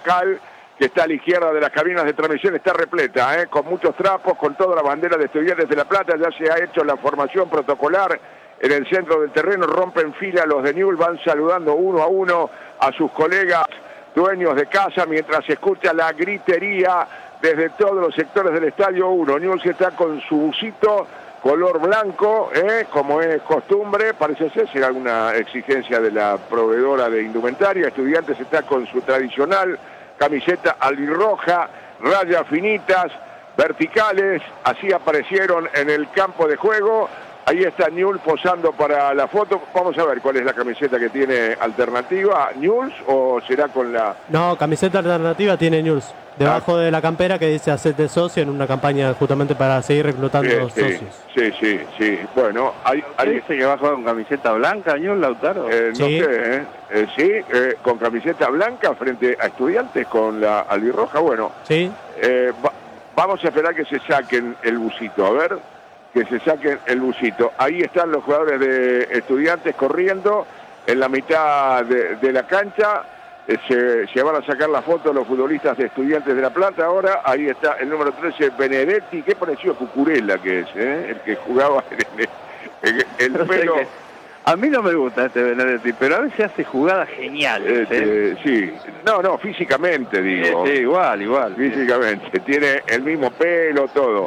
local, que está a la izquierda de las cabinas de transmisión, está repleta, con muchos trapos, con toda la bandera de Estudiantes de La Plata. Ya se ha hecho la formación protocolar en el centro del terreno, rompen fila los de Newell's, van saludando uno a uno a sus colegas dueños de casa, mientras se escucha la gritería desde todos los sectores del Estadio 1. Newell's está con su busito color blanco, como es costumbre, parece ser alguna exigencia de la proveedora de indumentaria. Estudiantes está con su tradicional camiseta albirroja, rayas finitas, verticales, así aparecieron en el campo de juego. Ahí está Newell's posando para la foto. Vamos a ver cuál es la camiseta que tiene alternativa. ¿Newell's o será con la...? No, camiseta alternativa tiene Newell's. Debajo de la campera que dice hacete socio en una campañña justamente para seguir reclutando socios. Sí. Bueno, hay dice que va a jugar con camiseta blanca, Newell's, Lautaro. No sé, sí, con camiseta blanca frente a Estudiantes con la albirroja. Bueno, sí. Vamos a esperar que se saquen el busito. A ver, que se saquen el busito. Ahí están los jugadores de Estudiantes corriendo en la mitad de la cancha. Se van a sacar la foto los futbolistas de Estudiantes de La Plata ahora. Ahí está el número 13, Benedetti, que parecido a Cucurella que es, el que jugaba en el pelo. A mí no me gusta este Benedetti, pero a veces hace jugadas geniales. Sí, no, físicamente digo. Sí, igual. Físicamente, tiene el mismo pelo, todo.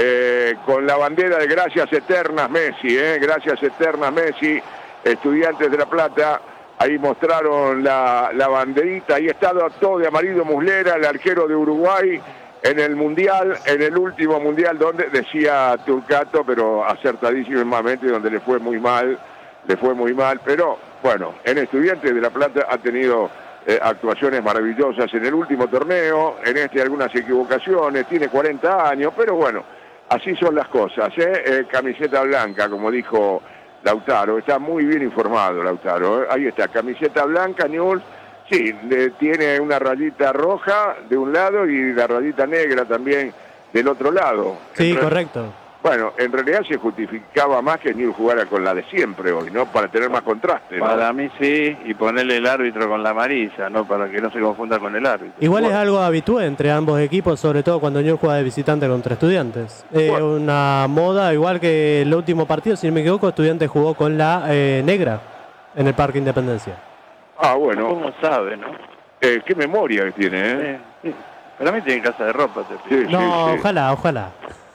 Con la bandera de Gracias Eternas Messi, Gracias Eternas Messi, Estudiantes de La Plata. Ahí mostraron la banderita, ahí está todo de amarillo Muslera, el arquero de Uruguay, en el Mundial, en el último Mundial, donde decía Turcato, pero acertadísimamente, donde le fue muy mal, pero bueno, en Estudiantes de La Plata ha tenido actuaciones maravillosas en el último torneo, en algunas equivocaciones, tiene 40 años, pero bueno, así son las cosas, camiseta blanca, como dijo Lautaro, está muy bien informado Lautaro, ahí está, camiseta blanca, Newell's, sí, tiene una rayita roja de un lado y la rayita negra también del otro lado. Sí, correcto. Bueno, en realidad se justificaba más que Newell's jugara con la de siempre hoy, ¿no? Para tener más contraste, ¿no? Para mí sí, y ponerle el árbitro con la amarilla, ¿no? Para que no se confunda con el árbitro. Igual es algo habitual entre ambos equipos, sobre todo cuando Newell's juega de visitante contra Estudiantes. Una moda, igual que el último partido, si no me equivoco, Estudiantes jugó con la negra en el Parque Independencia. Ah, bueno. ¿Cómo sabe, no? Qué memoria que tiene, Sí. Para mí tiene casa de ropa. No, ojalá.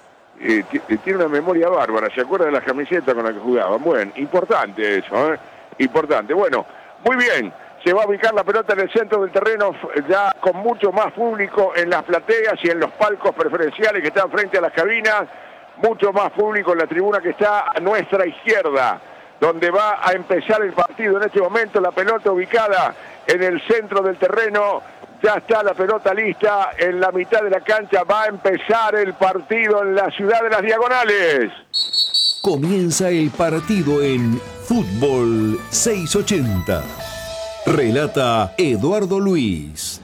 Tiene una memoria bárbara, se acuerda de las camisetas con las que jugaban. Bueno, importante eso, importante. Bueno, muy bien, se va a ubicar la pelota en el centro del terreno, ya con mucho más público en las plateas y en los palcos preferenciales que están frente a las cabinas, mucho más público en la tribuna que está a nuestra izquierda, donde va a empezar el partido en este momento, la pelota ubicada en el centro del terreno. Ya está la pelota lista en la mitad de la cancha. Va a empezar el partido en la ciudad de las Diagonales. Comienza el partido en Fútbol 680. Relata Eduardo Luis.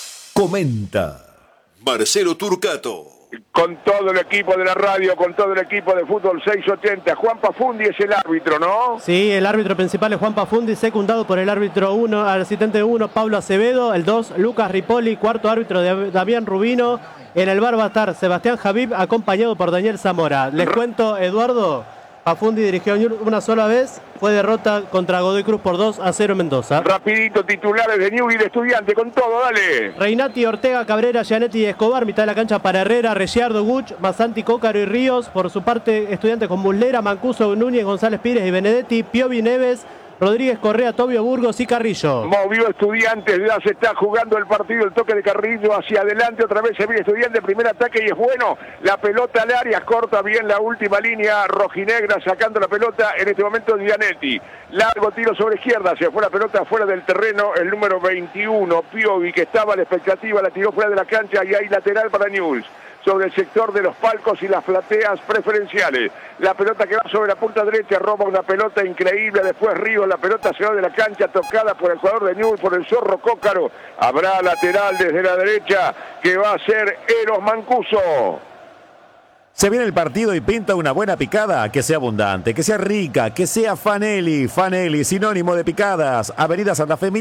Comenta Marcelo Turcato. Con todo el equipo de la radio, con todo el equipo de Fútbol 680. Juan Pafundi es el árbitro, ¿no? Sí, el árbitro principal es Juan Pafundi, secundado por el árbitro 1, al asistente 1, Pablo Acevedo, el 2, Lucas Ripoli, cuarto árbitro de Damián Rubino. En el bar va a estar Sebastián Javib, acompañado por Daniel Zamora. Les cuento, Eduardo, Pafundi dirigió una sola vez, fue derrota contra Godoy Cruz por 2-0 en Mendoza. Rapidito, titulares de Newell's y de Estudiante, con todo, dale. Reinati, Ortega, Cabrera, Gianetti y Escobar, mitad de la cancha para Herrera, Regiardo, Guch, Masanti, Cócaro y Ríos. Por su parte, Estudiantes con Muslera, Mancuso, Núñez, González Pires y Benedetti, Piovi, Neves, Rodríguez, Correa, Tobio, Burgos y Carrillo. Movió Estudiantes, ya se está jugando el partido, el toque de Carrillo hacia adelante, otra vez se viene Estudiantes, primer ataque y es bueno, la pelota al área, corta bien la última línea rojinegra, sacando la pelota, en este momento Gianetti, largo tiro sobre izquierda, se fue la pelota fuera del terreno, el número 21, Piovi, que estaba a la expectativa, la tiró fuera de la cancha y hay lateral para Newell's. Sobre el sector de los palcos y las plateas preferenciales. La pelota que va sobre la punta derecha, roba una pelota increíble, después Ríos, la pelota se va de la cancha, tocada por el jugador de Newell's, por el Zorro Cócaro. Habrá lateral desde la derecha, que va a ser Eros Mancuso. Se viene el partido y pinta una buena picada, que sea abundante, que sea rica, que sea Fanelli. Fanelli, sinónimo de picadas. Avenida Santa Fe,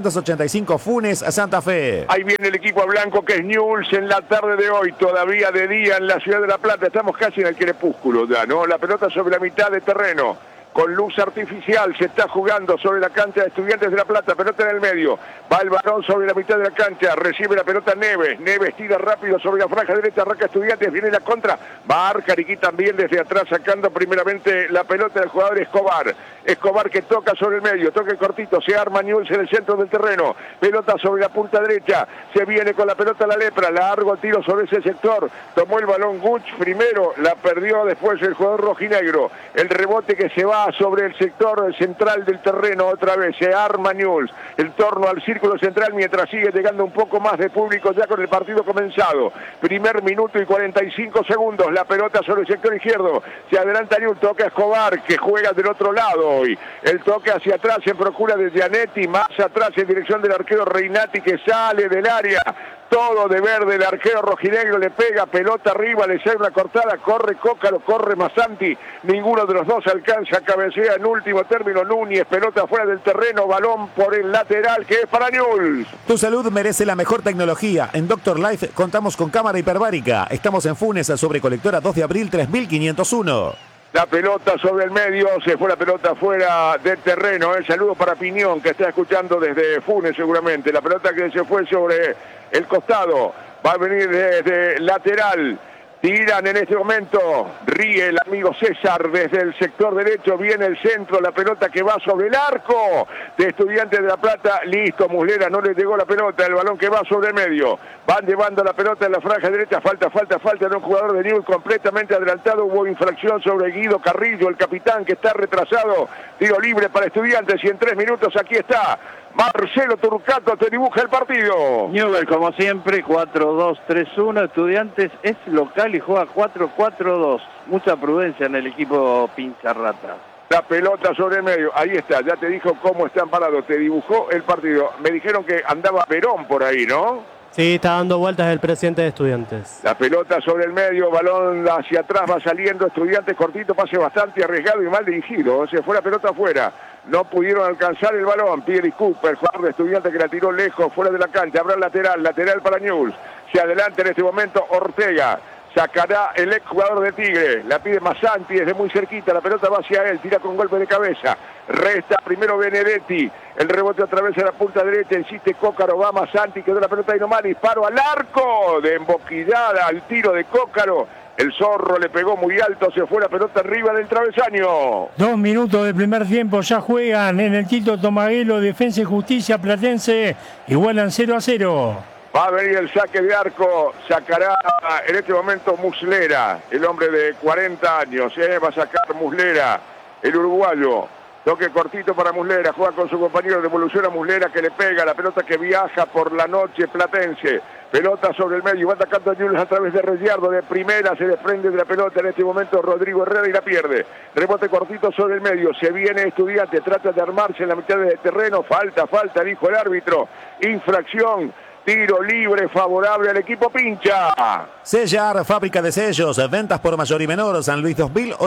1485, Funes, Santa Fe. Ahí viene el equipo blanco que es Newell's en la tarde de hoy, todavía de día en la ciudad de La Plata. Estamos casi en el crepúsculo ya, ¿no? La pelota sobre la mitad de terreno. Con luz artificial se está jugando sobre la cancha de Estudiantes de La Plata, pelota en el medio, va el balón sobre la mitad de la cancha, recibe la pelota Neves tira rápido sobre la franja derecha, arranca Estudiantes, viene la contra, va Arcariquí también desde atrás sacando primeramente la pelota del jugador Escobar que toca sobre el medio, toque cortito, se arma Newell's en el centro del terreno, pelota sobre la punta derecha, se viene con la pelota la Lepra, largo tiro sobre ese sector, tomó el balón Guch primero, la perdió después el jugador rojinegro, el rebote que se va sobre el sector central del terreno otra vez, se arma Newell's en torno al círculo central mientras sigue llegando un poco más de público ya con el partido comenzado. Primer minuto y 45 segundos, la pelota sobre el sector izquierdo, se adelanta Newell's, toca Escobar que juega del otro lado hoy, el toque hacia atrás en procura de Gianetti, más atrás en dirección del arquero Reinati que sale del área, todo de verde, el arquero rojinegro le pega, pelota arriba, le sale una cortada, corre Cócaro, corre Masanti, ninguno de los dos alcanza, cabecea en último término Núñez, pelota fuera del terreno, balón por el lateral que es para Newell's. Tu salud merece la mejor tecnología. En Doctor Life contamos con cámara hiperbárica. Estamos en Funes, sobre Colectora 2 de abril 3501. La pelota sobre el medio, se fue la pelota fuera del terreno. El saludo para Piñón, que está escuchando desde Funes seguramente. La pelota que se fue sobre el costado, va a venir desde lateral. Tiran en este momento, ríe el amigo César desde el sector derecho, viene el centro, la pelota que va sobre el arco de Estudiantes de La Plata, listo, Muslera, no le llegó la pelota, el balón que va sobre el medio, van llevando la pelota en la franja derecha, falta de un jugador de Newell's completamente adelantado, hubo infracción sobre Guido Carrillo, el capitán que está retrasado, tiro libre para Estudiantes y en 3 minutos aquí está Marcelo Turcato, te dibuja el partido. Newell's, como siempre, 4-2-3-1. Estudiantes es local y juega 4-4-2. Mucha prudencia en el equipo Pincharrata. La pelota sobre el medio, ahí está, ya te dijo cómo están parados, te dibujó el partido. Me dijeron que andaba Perón por ahí, ¿no? Sí, está dando vueltas el presidente de Estudiantes. La pelota sobre el medio, balón hacia atrás, va saliendo Estudiantes, cortito, pase bastante arriesgado y mal dirigido. Se fue la pelota afuera. No pudieron alcanzar el balón. Pierre Cooper, jugador de Estudiantes que la tiró lejos, fuera de la cancha. Habrá lateral para Newell's. Se adelanta en este momento Ortega. Sacará el ex jugador de Tigre. La pide Masanti desde muy cerquita. La pelota va hacia él. Tira con golpe de cabeza. Resta primero Benedetti. El rebote otra vez a la punta derecha. Insiste Cócaro. Va Masanti. Quedó la pelota ahí nomás. Disparo al arco. De emboquillada al tiro de Cócaro. El Zorro le pegó muy alto, se fue la pelota arriba del travesaño. 2 minutos del primer tiempo, ya juegan en el Tito Tomaguelo, Defensa y Justicia Platense, igualan 0-0. Va a venir el saque de arco, sacará en este momento Muslera, el hombre de 40 años, va a sacar Muslera, el uruguayo. Toque cortito para Muslera, juega con su compañero, devoluciona a Muslera que le pega, la pelota que viaja por la noche platense. Pelota sobre el medio, va atacando a Newell's a través de Reyardo, de primera se desprende de la pelota en este momento Rodrigo Herrera y la pierde. Rebote cortito sobre el medio, se viene Estudiante, trata de armarse en la mitad del terreno, falta, dijo el árbitro, infracción. Tiro libre favorable al equipo Pincha. Sellar, fábrica de sellos, ventas por mayor y menor, San Luis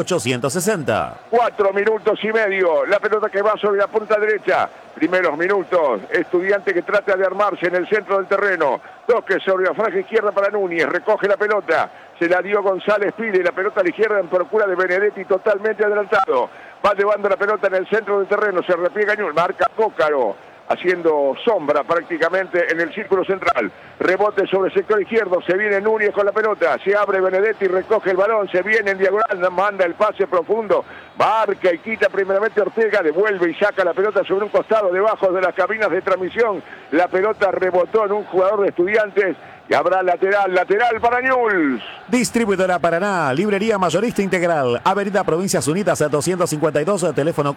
2860. 4 minutos y medio, la pelota que va sobre la punta derecha. Primeros minutos, Estudiante que trata de armarse en el centro del terreno. Toque sobre la franja izquierda para Núñez, recoge la pelota. Se la dio González Pide, la pelota a la izquierda en procura de Benedetti totalmente adelantado. Va llevando la pelota en el centro del terreno, se repliega Newell's, marca Cócaro. Haciendo sombra prácticamente en el círculo central. Rebote sobre el sector izquierdo, se viene Núñez con la pelota, se abre Benedetti, recoge el balón, se viene en diagonal, manda el pase profundo, marca y quita primeramente Ortega, devuelve y saca la pelota sobre un costado debajo de las cabinas de transmisión. La pelota rebotó en un jugador de Estudiantes y habrá lateral para Newell's. Distribuidora Paraná, librería mayorista integral, Avenida Provincias Unidas 252, teléfono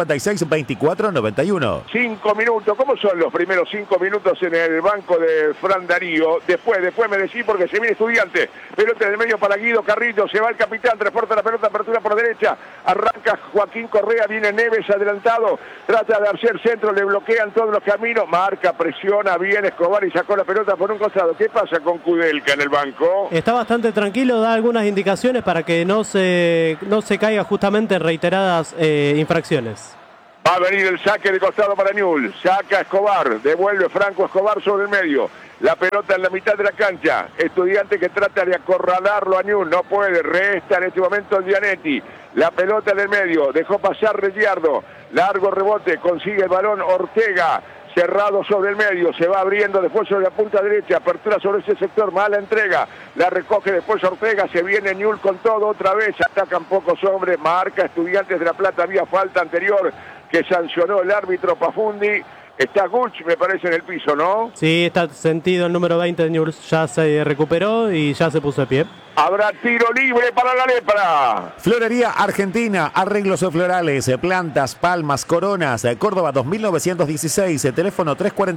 456-2491. 5 minutos, ¿cómo son los primeros 5 minutos en el banco de Fran Darío? Después me decís porque se viene Estudiante. Pelota en el medio para Guido Carrillo, se va el capitán, transporta la pelota, apertura por derecha, arranca Joaquín Correa, viene Neves adelantado, trata de hacer centro, le bloquean todos los caminos, marca, presiona, viene Escobar y sacó la pelota por un costado. ¿Qué pasa? pasa con Kudelka en el banco? Está bastante tranquilo, da algunas indicaciones para que no se caiga justamente en reiteradas infracciones. Va a venir el saque de costado para Newell's. Saca Escobar, devuelve Franco Escobar sobre el medio. La pelota en la mitad de la cancha. Estudiante que trata de acorralarlo a Newell's. No puede, resta en este momento Gianetti. La pelota en el medio, dejó pasar Regiardo. Largo rebote, consigue el balón Ortega. Cerrado sobre el medio, se va abriendo después sobre la punta derecha, apertura sobre ese sector, mala entrega, la recoge después Ortega, se viene Newell's con todo otra vez, atacan pocos hombres, marca Estudiantes de La Plata, había falta anterior que sancionó el árbitro Pafundi. Está Guch, me parece, en el piso, ¿no? Sí, está sentido el número 20 de Newell's, ya se recuperó y ya se puso de pie. Habrá tiro libre para la Lepra. Florería Argentina, arreglos florales, plantas, palmas, coronas, Córdoba 2916, teléfono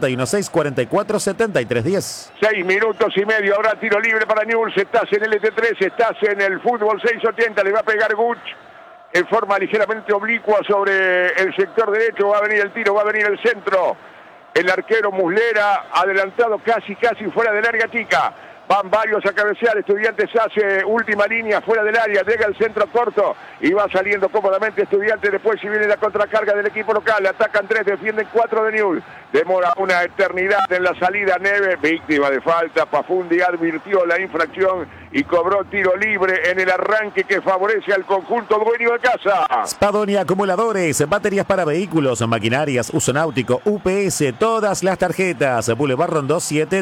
341-644-7310. 6 minutos y medio, habrá tiro libre para Newell's, estás en el LT3, estás en el fútbol 680, le va a pegar Guch. En forma ligeramente oblicua sobre el sector derecho, va a venir el tiro, va a venir el centro. El arquero Muslera, adelantado casi fuera del área chica. Van varios a cabecear, Estudiantes hace última línea fuera del área, llega el centro corto y va saliendo cómodamente Estudiantes. Después si viene la contracarga del equipo local, atacan 3, defienden 4 de Newell's. Demora una eternidad en la salida Neves, víctima de falta. Pafundi advirtió la infracción y cobró tiro libre en el arranque que favorece al conjunto dueño de casa. Spadoni Acumuladores, baterías para vehículos, maquinarias, uso náutico, UPS, todas las tarjetas. Boulevard Rondó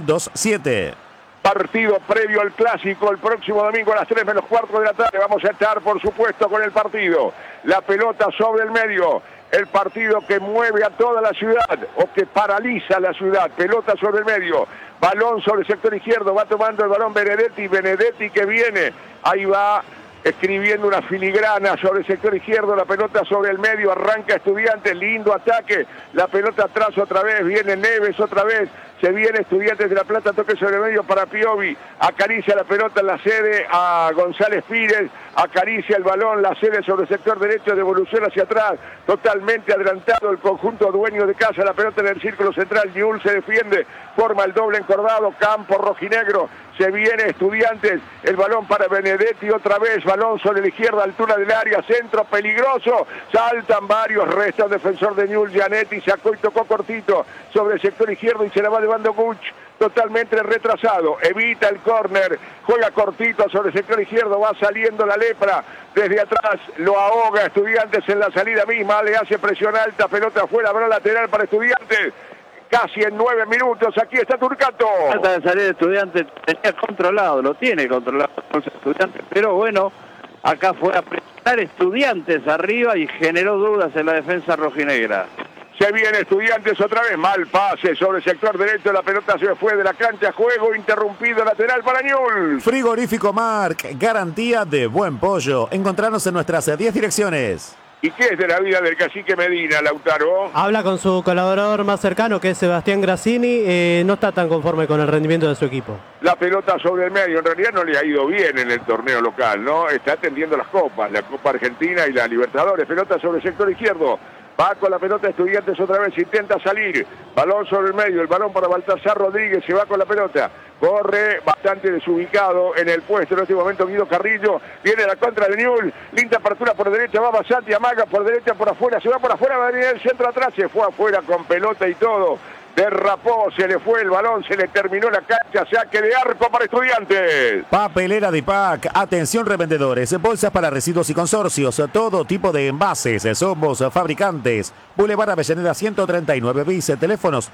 727. Partido previo al clásico el próximo domingo a las 3 menos cuarto de la tarde. Vamos a estar, por supuesto, con el partido. La pelota sobre el medio. El partido que mueve a toda la ciudad o que paraliza la ciudad. Pelota sobre el medio. Balón sobre el sector izquierdo. Va tomando el balón Benedetti. Benedetti que viene. Ahí va escribiendo una filigrana sobre el sector izquierdo. La pelota sobre el medio. Arranca Estudiantes. Lindo ataque. La pelota atrás otra vez. Viene Neves otra vez. Se viene Estudiantes de La Plata, toque sobre el medio para Piovi, acaricia la pelota en la sede a González Pires, acaricia el balón, la sede sobre el sector derecho, devolución hacia atrás, totalmente adelantado el conjunto dueño de casa, la pelota en el círculo central, Newell's se defiende, forma el doble encordado, campo rojinegro, se viene Estudiantes, el balón para Benedetti otra vez, balón sobre la izquierda, altura del área, centro peligroso, saltan varios, resta un defensor de Newell's, Gianetti sacó y tocó cortito sobre el sector izquierdo y se la va llevando Guch, totalmente retrasado, evita el córner, juega cortito sobre el sector izquierdo, va saliendo la Lepra, desde atrás lo ahoga Estudiantes en la salida misma, le hace presión alta, pelota afuera, balón lateral para Estudiantes, casi en 9 minutos, aquí está Turcato. Trata de salir Estudiantes, tenía controlado, lo tiene controlado los Estudiantes, pero bueno, acá fue a presionar Estudiantes arriba y generó dudas en la defensa rojinegra. Se viene Estudiantes otra vez, mal pase sobre el sector derecho, la pelota se fue de la cancha, juego interrumpido lateral para Newell's. Frigorífico Marc, garantía de buen pollo. Encontrarnos en nuestras 10 direcciones. ¿Y qué es de la vida del cacique Medina, Lautaro? Habla con su colaborador más cercano, que es Sebastián Grassini, no está tan conforme con el rendimiento de su equipo. La pelota sobre el medio, en realidad no le ha ido bien en el torneo local, ¿no? Está atendiendo las copas, la Copa Argentina y la Libertadores, pelota sobre el sector izquierdo. Va con la pelota Estudiantes otra vez, intenta salir. Balón sobre el medio, el balón para Baltasar Rodríguez, se va con la pelota. Corre bastante desubicado en el puesto en este momento Guido Carrillo. Viene la contra de Newell's, linda apertura por derecha, va Basati, amaga por derecha, por afuera, se va por afuera, va a venir el centro atrás, se fue afuera con pelota y todo. Derrapó, se le fue el balón, se le terminó la cancha, saque de arco para Estudiantes. Papelera Dipac, atención revendedores, bolsas para residuos y consorcios, todo tipo de envases, somos fabricantes. Boulevard Avellaneda 139 bis, teléfonos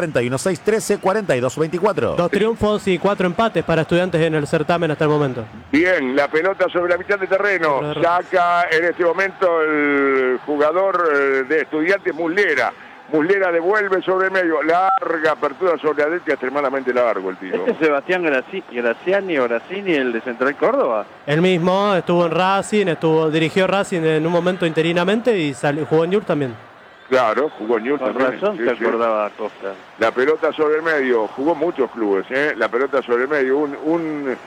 341-613-4224. 2 triunfos y 4 empates para Estudiantes en el certamen hasta el momento. Bien, la pelota sobre la mitad de terreno, saca en este momento el jugador de Estudiantes Muslera. Muslera devuelve sobre el medio, larga apertura sobre la derecha, extremadamente largo el tiro. ¿Este es Sebastián Grassini, el de Central Córdoba? El mismo, estuvo en Racing, dirigió Racing en un momento interinamente y jugó en Newell's también. Claro, jugó en Newell's Con también. razón se acordaba Costa. La pelota sobre el medio, jugó muchos clubes, la pelota sobre el medio, un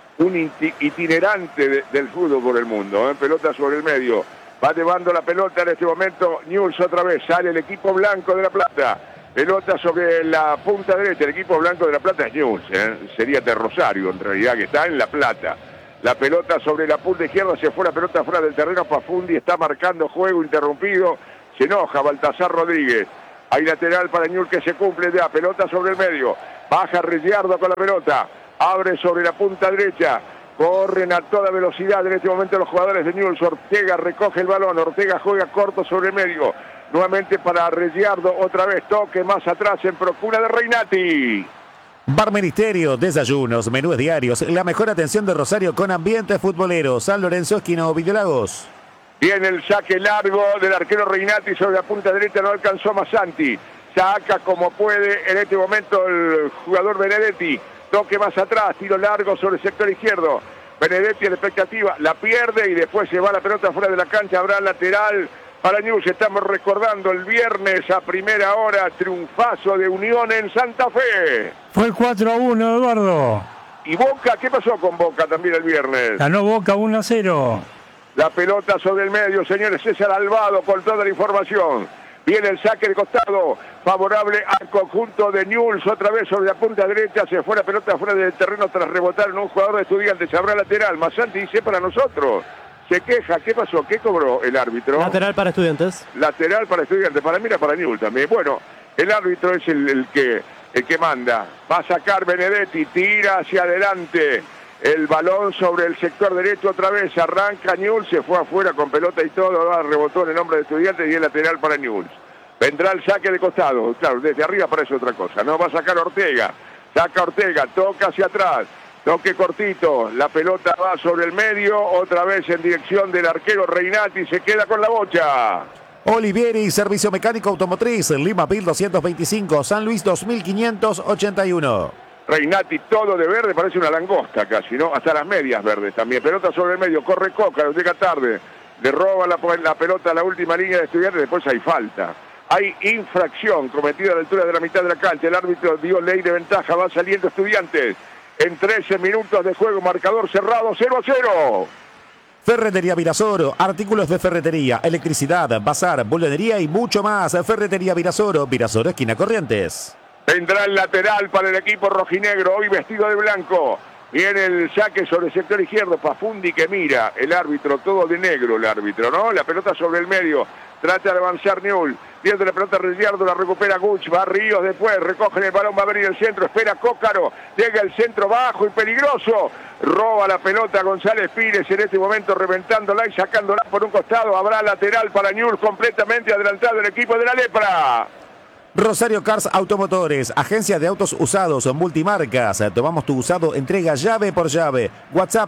itinerante del fútbol por el mundo, pelota sobre el medio. Va llevando la pelota en este momento Newell's otra vez, sale el equipo blanco de La Plata. Pelota sobre la punta derecha, el equipo blanco de La Plata es Newell's, sería de Rosario en realidad, que está en La Plata. La pelota sobre la punta izquierda, se fue la pelota fuera del terreno, Pafundi está marcando juego interrumpido, se enoja Baltasar Rodríguez. Hay lateral para Newell's que se cumple ya, pelota sobre el medio, baja Ricciardo con la pelota, abre sobre la punta derecha, corren a toda velocidad en este momento los jugadores de Newell's. Ortega recoge el balón, Ortega juega corto sobre el medio. Nuevamente para Ricciardo, otra vez toque más atrás en procura de Reinati. Bar Ministerio, desayunos, menús diarios, la mejor atención de Rosario con ambiente futbolero. San Lorenzo, esquina Ovidio Lagos. Viene el saque largo del arquero Reinati sobre la punta derecha, no alcanzó Massanti. Saca como puede en este momento el jugador Benedetti. Toque más atrás, tiro largo sobre el sector izquierdo. Benedetti en la expectativa, la pierde y después se va la pelota fuera de la cancha. Habrá lateral para Newell's. Estamos recordando el viernes a primera hora, triunfazo de Unión en Santa Fe. Fue 4-1, Eduardo. ¿Y Boca? ¿Qué pasó con Boca también el viernes? Ganó Boca 1-0. La pelota sobre el medio, señores. César Alvado con toda la información. Viene el saque de costado, favorable al conjunto de Newell's, otra vez sobre la punta derecha, se fue la pelota fuera del terreno tras rebotar en un jugador de Estudiantes, habrá lateral, Massanti dice para nosotros, se queja, ¿qué pasó? ¿Qué cobró el árbitro? Lateral para Estudiantes. Lateral para Estudiantes, para mí era para Newell's también. Bueno, el árbitro es el que manda, va a sacar Benedetti, tira hacia adelante, el balón sobre el sector derecho otra vez, arranca Newell's, se fue afuera con pelota y todo, rebotó en el nombre de Estudiantes y el lateral para Newell's. Vendrá el saque de costado, claro, desde arriba parece otra cosa, no va a sacar Ortega, saca Ortega, toca hacia atrás, toque cortito, la pelota va sobre el medio, otra vez en dirección del arquero Reinati, se queda con la bocha. Olivieri, servicio mecánico automotriz, Lima Pil 225, San Luis 2581. Reinati todo de verde, parece una langosta casi, ¿no? Hasta las medias verdes también. Pelota sobre el medio, corre Coca, lo llega tarde. Le roba la pelota a la última línea de Estudiantes, después hay falta. Hay infracción cometida a la altura de la mitad de la cancha. El árbitro dio ley de ventaja, va saliendo Estudiantes. En 13 minutos de juego, marcador cerrado, 0-0. Ferretería Virasoro, artículos de ferretería, electricidad, bazar, bolinería y mucho más. Ferretería Virasoro, Virasoro, esquina Corrientes. Vendrá el lateral para el equipo rojinegro, hoy vestido de blanco. Viene el saque sobre el sector izquierdo, Pafundi que mira, el árbitro, todo de negro el árbitro, ¿no? La pelota sobre el medio, trata de avanzar Newell's, pierde la pelota Ricciardo, la recupera Guch, va Ríos después, recogen el balón, va a venir el centro, espera Cócaro, llega el centro bajo y peligroso, roba la pelota González Pires en este momento reventándola y sacándola por un costado, habrá lateral para Newell's completamente adelantado el equipo de la Lepra. Rosario Cars Automotores, agencia de autos usados, multimarcas. Tomamos tu usado, entrega llave por llave. WhatsApp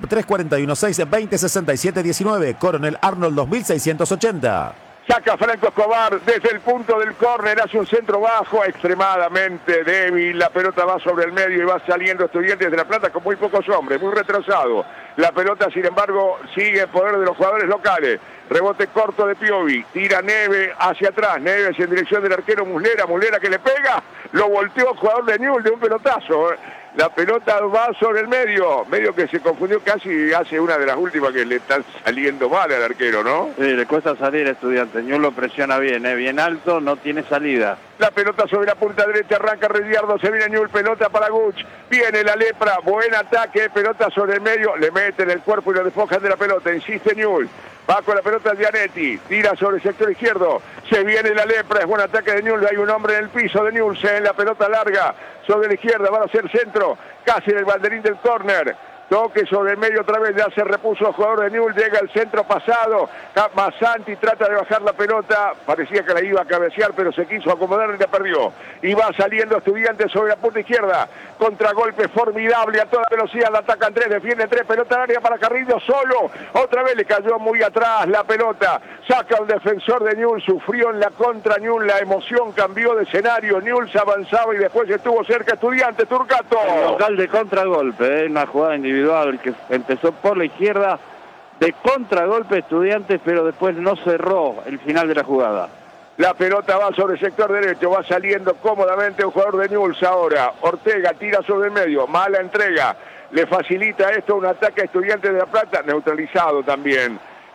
341-620-6719, Coronel Arnold 2680. Saca Franco Escobar desde el punto del córner, hace un centro bajo, extremadamente débil. La pelota va sobre el medio y va saliendo Estudiantes de La Plata con muy pocos hombres, muy retrasado. La pelota, sin embargo, sigue en poder de los jugadores locales. Rebote corto de Piovi, tira Neve hacia atrás, Neves en dirección del arquero Muslera, Muslera que le pega, lo volteó el jugador de Newell's de un pelotazo. La pelota va sobre el medio que se confundió casi, hace una de las últimas que le están saliendo mal al arquero, ¿no? Sí, le cuesta salir a Estudiantes, Newell's lo presiona bien, bien alto, no tiene salida. La pelota sobre la punta derecha, arranca Ricciardo, se viene Newell's, pelota para Guch, viene la Lepra, buen ataque, pelota sobre el medio, le meten el cuerpo y lo despojan de la pelota, insiste Newell's. Va con la pelota Gianetti, tira sobre el sector izquierdo, se viene la Lepra, es buen ataque de Newell's, hay un hombre en el piso de Newell's, en la pelota larga, sobre la izquierda, van a hacer centro, casi en el banderín del córner, toque sobre el medio otra vez, ya se repuso el jugador de Newell's, llega el centro pasado, Massanti trata de bajar la pelota, parecía que la iba a cabecear, pero se quiso acomodar y la perdió, y va saliendo Estudiantes sobre la punta izquierda, contragolpe formidable a toda velocidad, la atacan tres, defiende tres, pelota al área para Carrillo solo, otra vez le cayó muy atrás la pelota, saca un defensor de Newell's, sufrió en la contra Newell's, la emoción cambió de escenario, Newell's avanzaba y después estuvo cerca Estudiantes, Turcato. El local de contragolpe, una jugada individual que empezó por la izquierda, de contragolpe Estudiantes, pero después no cerró el final de la jugada. La pelota va sobre el sector derecho, va saliendo cómodamente un jugador de Newell's ahora. Ortega tira sobre el medio, mala entrega. Le facilita esto un ataque a Estudiantes de La Plata, neutralizado también.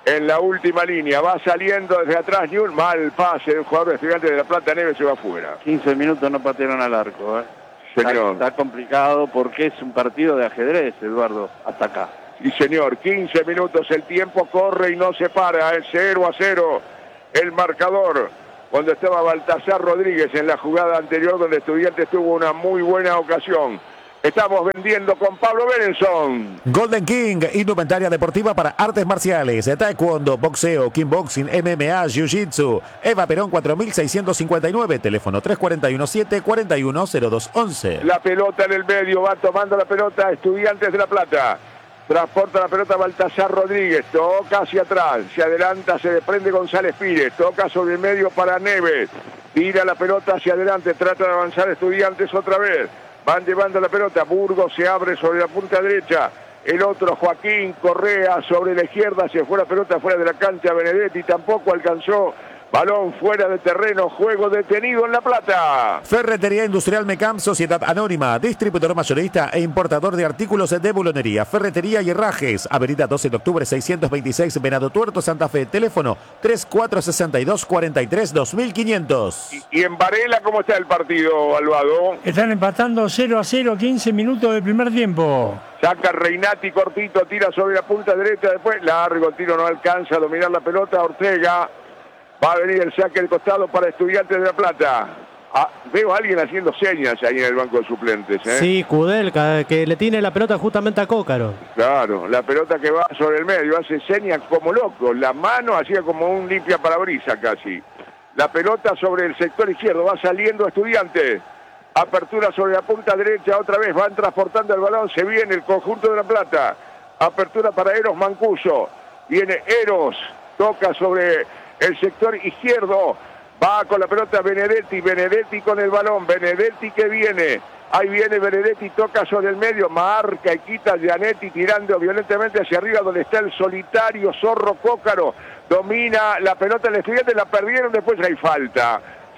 en la última línea. Va saliendo desde atrás Newell's. Mal pase del jugador de Estudiantes de La Plata. Neves se va afuera. 15 minutos no patearon al arco. Señor. Está complicado porque es un partido de ajedrez, Eduardo, hasta acá. Sí, señor. 15 minutos. El tiempo corre y no se para. 0-0 el marcador. Cuando estaba Baltasar Rodríguez en la jugada anterior, donde Estudiantes tuvo una muy buena ocasión. Estamos vendiendo con Pablo Benenson. Golden King, indumentaria deportiva para artes marciales, taekwondo, boxeo, kickboxing, MMA, jiu-jitsu. Eva Perón 4659, teléfono 341-741-0211. La pelota en el medio, va tomando la pelota Estudiantes de La Plata. Transporta la pelota Baltasar Rodríguez, toca hacia atrás, se adelanta, se desprende González Pires, toca sobre el medio para Neves. Tira la pelota hacia adelante, trata de avanzar Estudiantes otra vez. Van llevando la pelota, Burgos se abre sobre la punta derecha, el otro Joaquín Correa sobre la izquierda, se fue la pelota fuera de la cancha, Benedetti tampoco alcanzó, balón fuera de terreno, juego detenido en La Plata. Ferretería Industrial Mecam, Sociedad Anónima, distribuidor mayorista e importador de artículos de bulonería, ferretería y herrajes, avenida 12 de octubre 626, Venado Tuerto, Santa Fe, teléfono 3462-43-2500. Y en Varela, ¿cómo está el partido, Alvado? Están empatando 0-0, 15 minutos del primer tiempo. Saca Reinati cortito, tira sobre la punta derecha, después largo, el tiro no alcanza a dominar la pelota, Ortega. Va a venir el saque del costado para Estudiantes de La Plata. Veo a alguien haciendo señas ahí en el banco de suplentes. Sí, Kudelka, que le tiene la pelota justamente a Cócaro. Claro, la pelota que va sobre el medio, hace señas como loco. La mano hacía como un limpia parabrisas casi. La pelota sobre el sector izquierdo, va saliendo Estudiantes. Apertura sobre la punta derecha, otra vez van transportando el balón, se viene el conjunto de La Plata. Apertura para Eros Mancuso. Viene Eros, toca sobre el sector izquierdo, va con la pelota Benedetti con el balón, Benedetti que viene, ahí viene Benedetti, toca sobre el medio, marca y quita Gianetti tirando violentamente hacia arriba donde está el solitario Zorro Cócaro, domina la pelota del Estudiante, la perdieron, después hay falta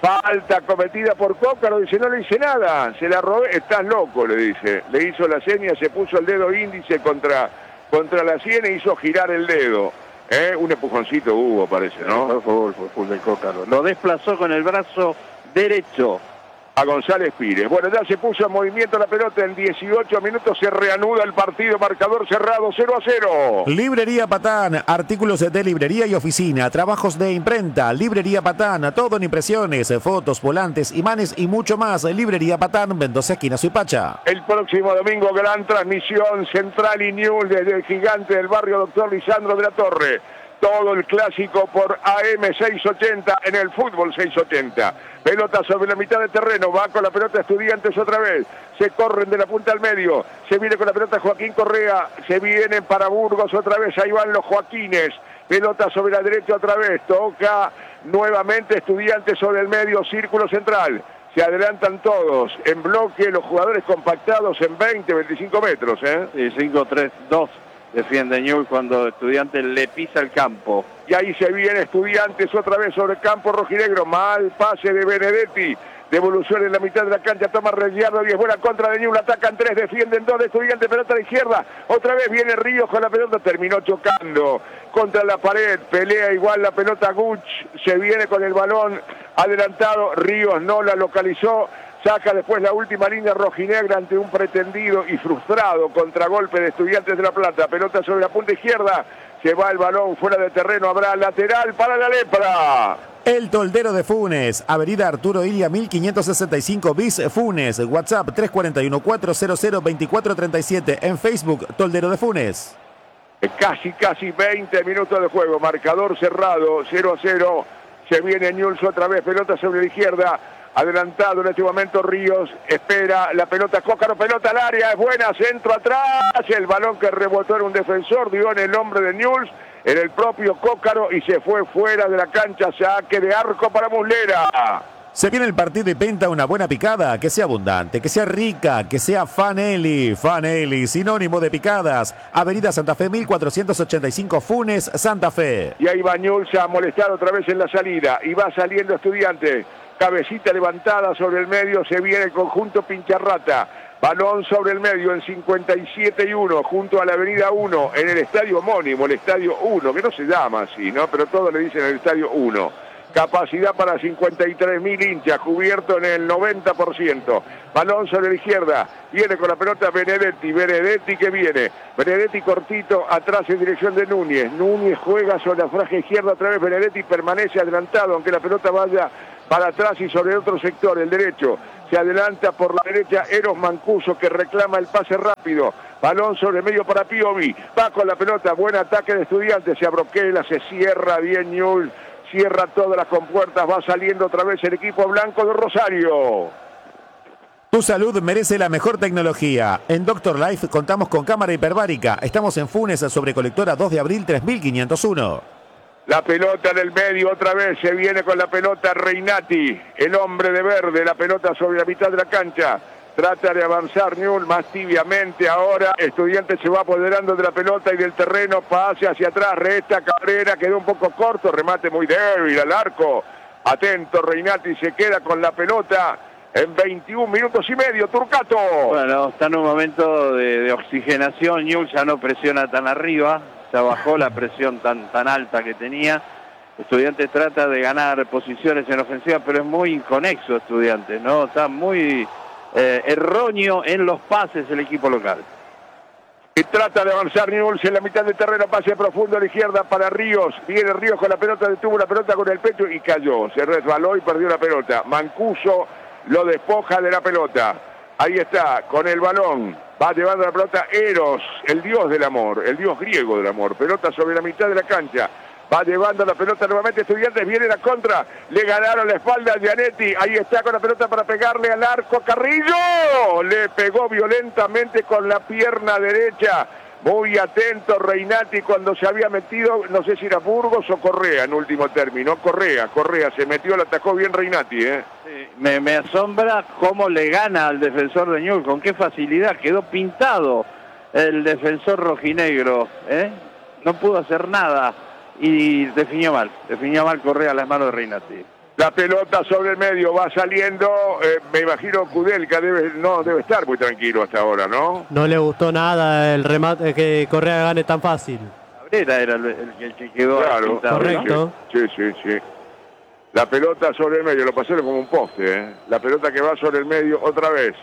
cometida por Cócaro, dice no le hice nada, se la robé, estás loco, le dice, le hizo la seña, se puso el dedo índice contra la sien e hizo girar el dedo. Un empujoncito hubo, parece, ¿no? Fue del Cócaro. Lo desplazó con el brazo derecho a González Pires. Bueno, ya se puso en movimiento la pelota, en 18 minutos se reanuda el partido, marcador cerrado, 0-0. Librería Patán, artículos de librería y oficina, trabajos de imprenta, Librería Patán, todo en impresiones, fotos, volantes, imanes y mucho más. Librería Patán, Mendoza, esquina Suipacha. El próximo domingo, gran transmisión, Central y Newell's desde el gigante del barrio Doctor Lisandro de la Torre. Todo el clásico por AM 680 en el fútbol 680. Pelota sobre la mitad del terreno, va con la pelota Estudiantes otra vez. Se corren de la punta al medio, se viene con la pelota Joaquín Correa, se viene para Burgos otra vez, ahí van los Joaquines. Pelota sobre la derecha otra vez, toca nuevamente Estudiantes sobre el medio, círculo central. Se adelantan todos en bloque, los jugadores compactados en 20, 25 metros. Sí, 5-3-2. Defiende Newell's cuando Estudiantes le pisa el campo. Y ahí se viene Estudiantes otra vez sobre el campo rojinegro. Mal pase de Benedetti. Devolución en la mitad de la cancha. Toma Regiardo y es buena contra de Newell's. Atacan 3, defienden 2 de Estudiantes. Pelota a la izquierda. Otra vez viene Ríos con la pelota. Terminó chocando contra la pared. Pelea igual la pelota Guch. Se viene con el balón adelantado. Ríos no la localizó. Saca después la última línea rojinegra ante un pretendido y frustrado contragolpe de Estudiantes de La Plata. Pelota sobre la punta izquierda. Se va el balón fuera de terreno. Habrá lateral para la Lepra. El Toldero de Funes, avenida Arturo Ilia 1565 bis Funes, WhatsApp 341-400-2437, en Facebook Toldero de Funes. Casi 20 minutos de juego, marcador cerrado, 0-0. Se viene Newell's otra vez, pelota sobre la izquierda. Adelantado en este momento Ríos, espera la pelota, Cócaro, pelota al área, es buena, centro atrás, el balón que rebotó en un defensor, dio en el hombre de Newell's, en el propio Cócaro y se fue fuera de la cancha, saque de arco para Muslera. Se viene el partido y pinta una buena picada, que sea abundante, que sea rica, que sea Fanelli. Fanelli, sinónimo de picadas. Avenida Santa Fe 1485 Funes, Santa Fe. Y ahí va Newell's a molestar otra vez en la salida y va saliendo Estudiante. Cabecita levantada sobre el medio, se viene el conjunto Pincharrata. Balón sobre el medio en 57-1, junto a la avenida 1, en el estadio homónimo, el estadio 1, que no se llama así, ¿no? Pero todos le dicen el estadio 1. Capacidad para 53.000 hinchas, cubierto en el 90%. Balón sobre la izquierda, viene con la pelota Benedetti que viene. Benedetti cortito, atrás en dirección de Núñez. Núñez juega sobre la franja izquierda, otra vez Benedetti permanece adelantado, aunque la pelota vaya para atrás y sobre el otro sector, el derecho. Se adelanta por la derecha Eros Mancuso, que reclama el pase rápido. Balón sobre el medio para Piovi. Va con la pelota, buen ataque de Estudiantes. Se abroquela, se cierra bien Newell's. Cierra todas las compuertas, va saliendo otra vez el equipo blanco de Rosario. Tu salud merece la mejor tecnología. En Doctor Life contamos con cámara hiperbárica. Estamos en Funes, sobre Colectora 2 de abril 3501. La pelota del medio otra vez, se viene con la pelota Reinati, el hombre de verde, la pelota sobre la mitad de la cancha. Trata de avanzar Newell's más tibiamente ahora. Estudiantes se va apoderando de la pelota y del terreno. Pase hacia atrás. Resta Cabrera. Quedó un poco corto. Remate muy débil al arco. Atento Reinati. Se queda con la pelota en 21 minutos y medio. Turcato. Bueno, está en un momento de oxigenación. Newell's ya no presiona tan arriba. Ya bajó la presión tan alta que tenía. Estudiantes trata de ganar posiciones en ofensiva, pero es muy inconexo Estudiantes, ¿no? Está muy... erróneo en los pases el equipo local. Y trata de avanzar Newell's en la mitad del terreno, pase profundo a la izquierda para Ríos. Viene Ríos con la pelota, detuvo la pelota con el pecho y cayó. Se resbaló y perdió la pelota. Mancuso lo despoja de la pelota. Ahí está, con el balón. Va llevando la pelota Eros, el dios del amor, el dios griego del amor. Pelota sobre la mitad de la cancha. Va llevando la pelota nuevamente Estudiantes, viene la contra, le ganaron la espalda a Gianetti, ahí está con la pelota para pegarle al arco, Carrillo, le pegó violentamente con la pierna derecha, muy atento Reinati cuando se había metido, no sé si era Burgos o Correa en último término, Correa, se metió, la atacó bien Reinati, Sí, me asombra cómo le gana al defensor de Newell's, con qué facilidad, quedó pintado el defensor rojinegro, no pudo hacer nada. Y definió mal Correa a las manos de Reinati. La pelota sobre el medio va saliendo, me imagino Kudelka debe estar muy tranquilo hasta ahora, ¿no? No le gustó nada el remate, que Correa gane tan fácil. Cabrera era el que quedó claro, pintado, correcto. ¿no? Sí. La pelota sobre el medio, lo pasaron como un poste, La pelota que va sobre el medio otra vez.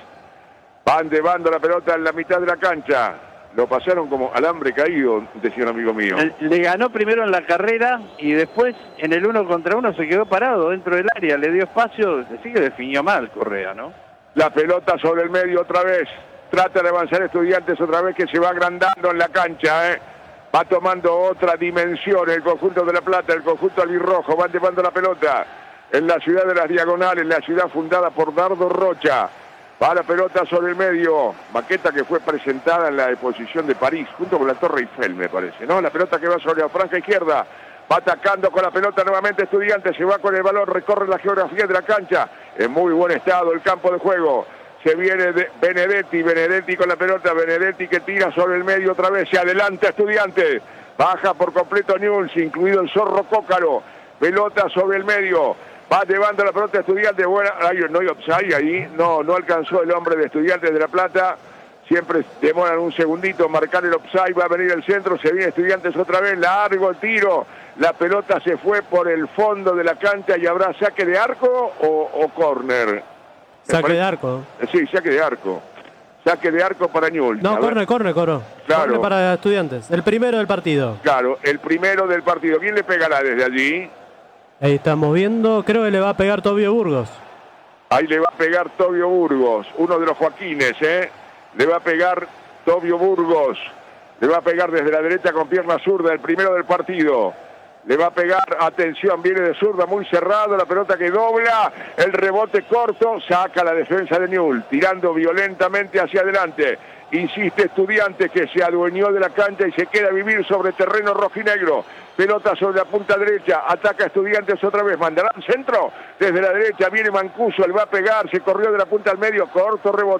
Van llevando la pelota en la mitad de la cancha. Lo pasaron como alambre caído, decía un amigo mío. Le ganó primero en la carrera y después en el 1 contra 1 se quedó parado dentro del área, le dio espacio, sí que definió mal Correa, ¿no? La pelota sobre el medio otra vez. Trata de avanzar Estudiantes otra vez, que se va agrandando en la cancha, Va tomando otra dimensión el conjunto de La Plata, el conjunto albirrojo. Van llevando la pelota en la ciudad de las Diagonales, la ciudad fundada por Dardo Rocha. Va la pelota sobre el medio, maqueta que fue presentada en la exposición de París, junto con la Torre Eiffel, me parece, ¿no? La pelota que va sobre la franja izquierda, va atacando con la pelota nuevamente Estudiantes, se va con el balón, recorre la geografía de la cancha, en muy buen estado el campo de juego. Se viene de Benedetti con la pelota, Benedetti que tira sobre el medio otra vez, se adelanta Estudiantes, baja por completo Newell's, incluido el Zorro Cócaro, pelota sobre el medio. Va llevando la pelota Estudiantes, buena, no hay offside ahí, no alcanzó el hombre de Estudiantes de La Plata, siempre demoran un segundito, marcar el offside, va a venir el centro, se viene Estudiantes otra vez, largo el tiro, la pelota se fue por el fondo de la cancha y habrá saque de arco o córner. Saque de arco. Sí, saque de arco. Saque de arco para Newell's. No, córner. Claro. Córner para Estudiantes, el primero del partido. Claro, el primero del partido. ¿Quién le pegará desde allí? Ahí estamos viendo, creo que le va a pegar Tobio Burgos. Ahí le va a pegar Tobio Burgos, uno de los Joaquines, Le va a pegar Tobio Burgos. Le va a pegar desde la derecha con pierna zurda, el primero del partido. Le va a pegar, atención, viene de zurda, muy cerrado, la pelota que dobla, el rebote corto, saca la defensa de Newell's, tirando violentamente hacia adelante. Insiste Estudiantes, que se adueñó de la cancha y se queda a vivir sobre terreno rojinegro. Pelota sobre la punta derecha, ataca Estudiantes otra vez, mandarán centro, desde la derecha viene Mancuso, él va a pegar, se corrió de la punta al medio, corto rebote,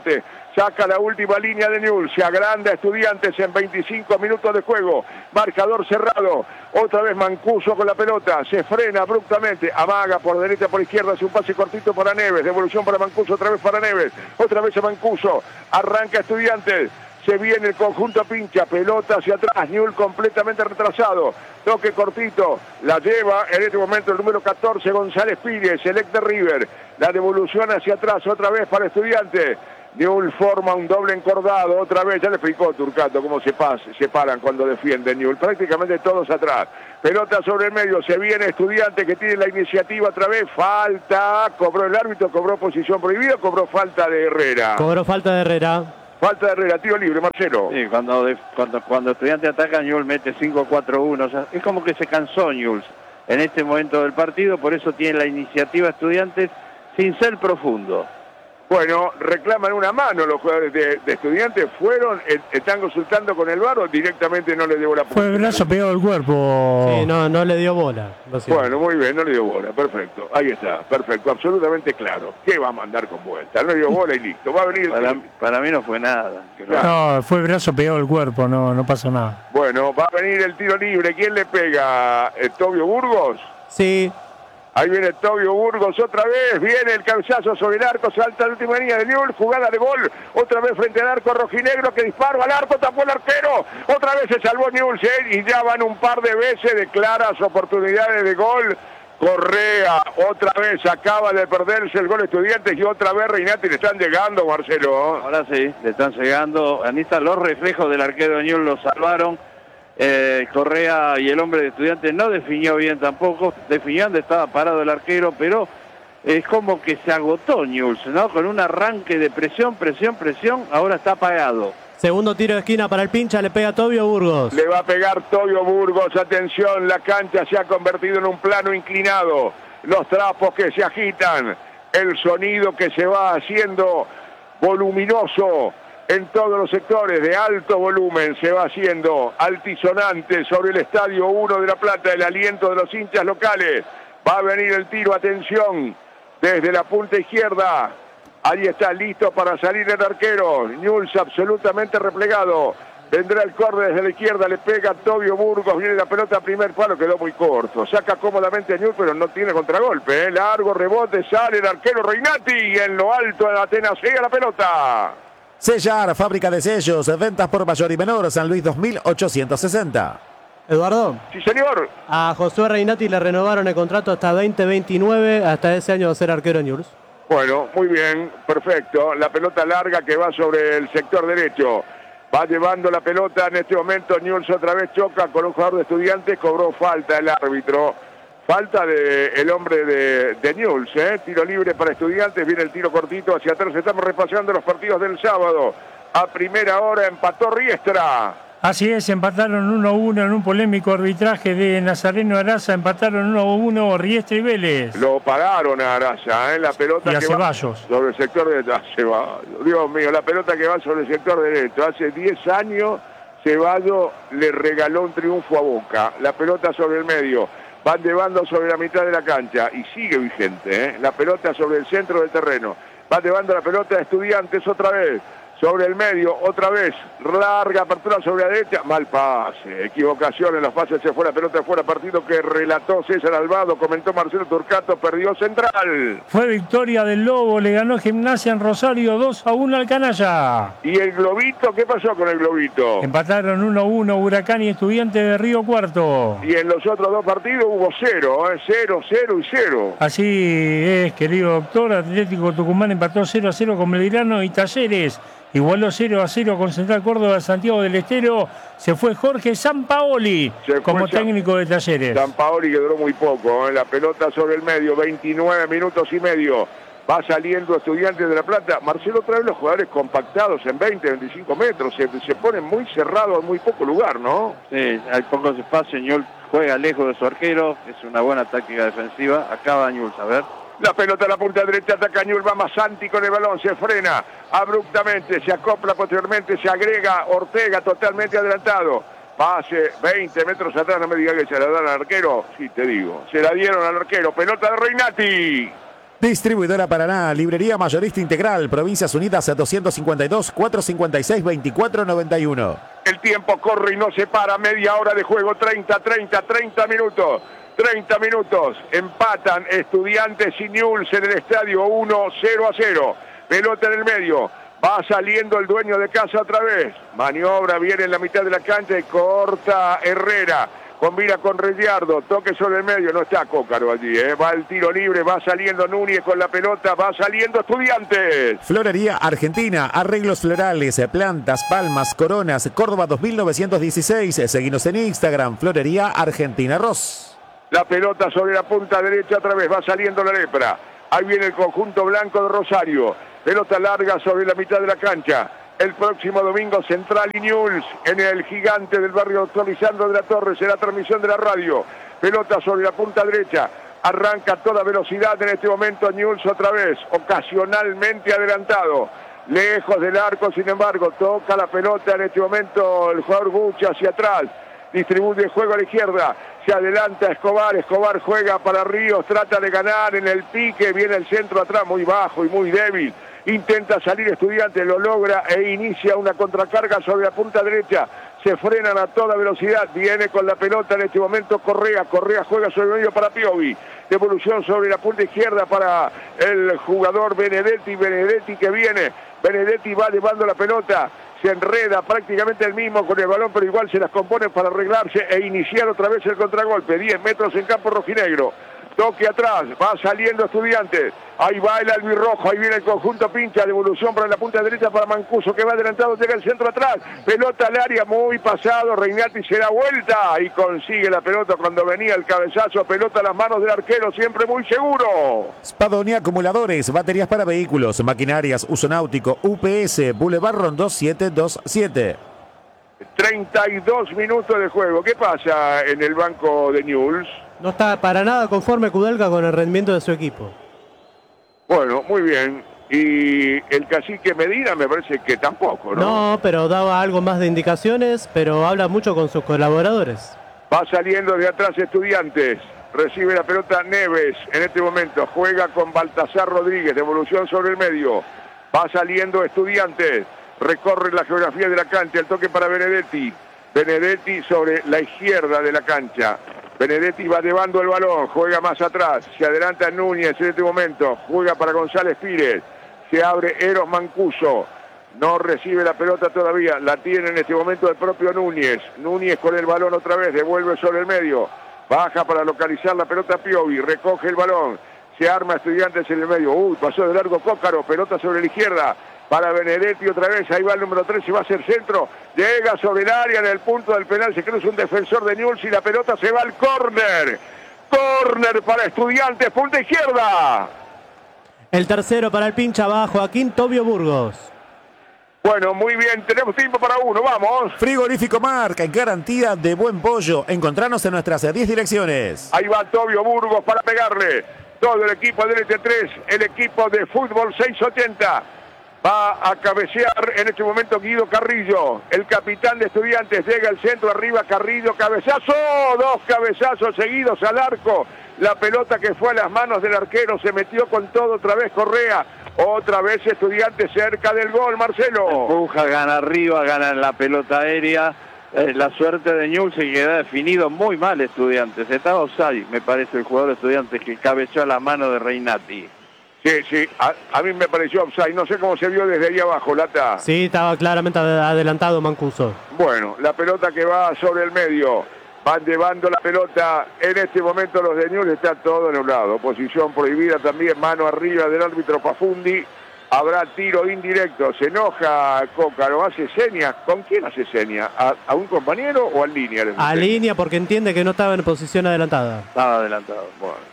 Saca la última línea de Newell's, se agranda Estudiantes en 25 minutos de juego. Marcador cerrado. Otra vez Mancuso con la pelota. Se frena abruptamente. Amaga por derecha, por izquierda. Hace un pase cortito para Neves. Devolución para Mancuso. Otra vez para Neves. Otra vez a Mancuso. Arranca Estudiantes. Se viene el conjunto pincha. Pelota hacia atrás. Newell's completamente retrasado. Toque cortito. La lleva en este momento el número 14, González Pires. El ex de River. La devolución hacia atrás. Otra vez para Estudiantes. Newell's forma un doble encordado, otra vez, ya le explicó Turcato cómo se paran cuando defienden Newell's, prácticamente todos atrás. Pelota sobre el medio, se viene Estudiantes que tiene la iniciativa otra vez, falta, cobró el árbitro, cobró posición prohibida, cobró falta de Herrera. Cobró falta de Herrera. Falta de Herrera, tiro libre, Marcelo. Sí, cuando Estudiantes ataca, Newell's mete 5-4-1, o sea, es como que se cansó Newell's en este momento del partido, por eso tiene la iniciativa Estudiantes sin ser profundo. Bueno, reclaman una mano los jugadores de Estudiantes, están consultando con el VAR o directamente no le dio la punta. Fue el brazo pegado al cuerpo. Sí, no le dio bola. Bueno, muy bien, no le dio bola, perfecto. Ahí está, perfecto, absolutamente claro. ¿Qué va a mandar con vuelta? No le dio bola y listo. Va a venir. Para mí no fue nada. No, fue el brazo pegado al cuerpo, no pasó nada. Bueno, va a venir el tiro libre. ¿Quién le pega? ¿Tobio Burgos? Sí. Ahí viene Tobio Burgos otra vez, viene el cabezazo sobre el arco, salta la última línea de Newell's, jugada de gol, otra vez frente al arco rojinegro que disparo al arco, tapó el arquero, otra vez se salvó Newell's y ya van un par de veces de claras oportunidades de gol. Correa, otra vez acaba de perderse el gol Estudiantes y otra vez Reinati le están llegando, Marcelo. Ahora sí, le están llegando, Anita, los reflejos del arquero de Newell's lo salvaron. Correa y el hombre de Estudiantes no definió bien tampoco, definió donde estaba parado el arquero, pero es como que se agotó Newell's, ¿no? Con un arranque de presión, ahora está apagado. Segundo tiro de esquina para el pincha, le pega Tobio Burgos. Le va a pegar Tobio Burgos, atención, la cancha se ha convertido en un plano inclinado, los trapos que se agitan, el sonido que se va haciendo voluminoso. En todos los sectores de alto volumen se va haciendo altisonante sobre el Estadio 1 de La Plata, el aliento de los hinchas locales. Va a venir el tiro, atención, desde la punta izquierda. Ahí está, listo para salir el arquero. Newell's absolutamente replegado. Vendrá el córner desde la izquierda, le pega Tobio Burgos, viene la pelota a primer palo, quedó muy corto. Saca cómodamente a Newell's, pero no tiene contragolpe. Largo rebote, sale el arquero Reinati y en lo alto de Atenas llega la pelota. Sellar, fábrica de sellos, ventas por mayor y menor, San Luis 2860. Eduardo. Sí, señor. A Josué Reinati le renovaron el contrato hasta 2029, hasta ese año va a ser arquero en Newell's. Bueno, muy bien, perfecto. La pelota larga que va sobre el sector derecho. Va llevando la pelota en este momento. Newell's otra vez choca con un jugador de Estudiantes, cobró falta el árbitro. Falta del hombre de Newell's, tiro libre para Estudiantes, viene el tiro cortito hacia atrás, estamos repasando los partidos del sábado. A primera hora empató Riestra. Así es, empataron 1-1 en un polémico arbitraje de Nazareno Araza, empataron 1-1 Riestra y Vélez. Lo pararon a Araza, la pelota y a que Ceballos. Va sobre el sector derecho. Ceballos, Dios mío, la pelota que va sobre el sector derecho. Hace 10 años Ceballos le regaló un triunfo a Boca. La pelota sobre el medio. Van llevando sobre la mitad de la cancha y sigue vigente, la pelota sobre el centro del terreno. Va llevando la pelota a Estudiantes otra vez, sobre el medio, otra vez, larga apertura sobre la derecha, mal pase, equivocación en los pases, se fue la pelota fuera, partido que relató César Albado, comentó Marcelo Turcato, perdió Central. Fue victoria del Lobo, le ganó Gimnasia en Rosario 2-1 al Canalla. ¿Y el Globito? ¿Qué pasó con el Globito? Empataron 1-1 Huracán y Estudiantes de Río Cuarto. Y en los otros dos partidos hubo 0, 0, 0 y 0. Así es, querido doctor, Atlético Tucumán empató 0-0 con Belgrano y Talleres. Igualó 0-0 con Central Córdoba de Santiago del Estero. Se fue Jorge Sampaoli como técnico de Talleres. Sampaoli que duró muy poco. La pelota sobre el medio, 29 minutos y medio. Va saliendo Estudiantes de La Plata. Marcelo trae los jugadores compactados en 20, 25 metros. Se ponen muy cerrados en muy poco lugar, ¿no? Sí, hay pocos espacios. Newell's juega lejos de su arquero. Es una buena táctica defensiva. Acaba Newell's, a ver. La pelota a la punta derecha, ataca Newell's, va Masanti con el balón, se frena abruptamente, se acopla posteriormente, se agrega Ortega totalmente adelantado. Pase 20 metros atrás, no me diga que se la dan al arquero. Sí, te digo, se la dieron al arquero. Pelota de Reinati. Distribuidora Paraná, librería mayorista integral, Provincias Unidas 252 456 2491. El tiempo corre y no se para, media hora de juego, 30 minutos. 30 minutos, empatan Estudiantes y Newell's en el estadio 1-0. Pelota en el medio, va saliendo el dueño de casa otra vez. Maniobra, viene en la mitad de la cancha y corta Herrera. Combina con Reyardo, toque sobre el medio, no está Cócaro allí, va el tiro libre, va saliendo Núñez con la pelota, va saliendo Estudiantes. Florería Argentina, arreglos florales, plantas, palmas, coronas, Córdoba 2916. Seguinos en Instagram, Florería Argentina Ross. La pelota sobre la punta derecha otra vez, va saliendo la Lepra. Ahí viene el conjunto blanco de Rosario. Pelota larga sobre la mitad de la cancha. El próximo domingo, Central y Newell's en el Gigante del barrio Doctor Lisandro de la Torre. Será transmisión de la radio. Pelota sobre la punta derecha. Arranca a toda velocidad en este momento Newell's otra vez. Ocasionalmente adelantado. Lejos del arco, sin embargo, toca la pelota en este momento el jugador Gucci hacia atrás. Distribuye el juego a la izquierda. Se adelanta Escobar. Escobar juega para Ríos. Trata de ganar en el pique. Viene el centro atrás muy bajo y muy débil. Intenta salir Estudiantes, lo logra e inicia una contracarga sobre la punta derecha. Se frenan a toda velocidad. Viene con la pelota en este momento Correa. Correa juega sobre el medio para Piovi. Devolución sobre la punta izquierda para el jugador Benedetti. Benedetti que viene. Benedetti va llevando la pelota. Se enreda prácticamente el mismo con el balón, pero igual se las compone para arreglarse e iniciar otra vez el contragolpe. 10 metros en campo rojinegro. Toque atrás, va saliendo Estudiantes. Ahí va el albirrojo, ahí viene el conjunto pincha. Devolución para la punta derecha para Mancuso, que va adelantado, llega el centro atrás. Pelota al área, muy pasado. Regnati se da vuelta y consigue la pelota cuando venía el cabezazo. Pelota a las manos del arquero, siempre muy seguro. Spadoni Acumuladores, baterías para vehículos, maquinarias, uso náutico, UPS, Boulevard Rondó 727. 32 minutos de juego. ¿Qué pasa en el banco de Newell's? No está para nada conforme Kudelka con el rendimiento de su equipo. Bueno, muy bien. Y el cacique Medina me parece que tampoco, ¿no? No, pero daba algo más de indicaciones, pero habla mucho con sus colaboradores. Va saliendo de atrás Estudiantes. Recibe la pelota Neves en este momento. Juega con Baltasar Rodríguez. Devolución sobre el medio. Va saliendo Estudiantes. Recorre la geografía de la cancha. El toque para Benedetti. Benedetti sobre la izquierda de la cancha. Benedetti va llevando el balón, juega más atrás, se adelanta Núñez en este momento, juega para González Pires, se abre Eros Mancuso, no recibe la pelota todavía, la tiene en este momento el propio Núñez. Núñez con el balón otra vez, devuelve sobre el medio, baja para localizar la pelota Piovi, recoge el balón, se arma Estudiantes en el medio, pasó de largo Cócaro, pelota sobre la izquierda, para Benedetti otra vez, ahí va el número 3, se va a hacer centro, llega sobre el área en el punto del penal, se cruza un defensor de Newell's y la pelota se va al córner. Córner para Estudiantes, punta izquierda. El tercero para el pincha abajo, Joaquín Tobio Burgos. Bueno, muy bien, tenemos tiempo para uno, vamos. Frigorífico Marca, garantía de buen pollo. Encontranos en nuestras 10 direcciones. Ahí va Tobio Burgos para pegarle. Todo el equipo del ET3, el equipo de fútbol 680. Va a cabecear en este momento Guido Carrillo, el capitán de Estudiantes. Llega al centro, arriba Carrillo, cabezazo, 2 cabezazos seguidos al arco. La pelota que fue a las manos del arquero se metió con todo otra vez Correa. Otra vez Estudiantes cerca del gol, Marcelo. Empuja, gana arriba, gana en la pelota aérea. La suerte de Newell's se queda definido muy mal Estudiantes. Estaba offside, me parece, el jugador de Estudiantes que cabeceó a la mano de Regnati. Sí, a mí me pareció offside, no sé cómo se vio desde ahí abajo, Lata. Sí, estaba claramente adelantado Mancuso. Bueno, la pelota que va sobre el medio, van llevando la pelota, en este momento los de Newell's está todo en un lado, posición prohibida también, mano arriba del árbitro Pafundi, habrá tiro indirecto, se enoja Cócaro, hace señas, ¿con quién hace señas? ¿A un compañero o a línea? A línea porque entiende que no estaba en posición adelantada. Estaba adelantado, bueno.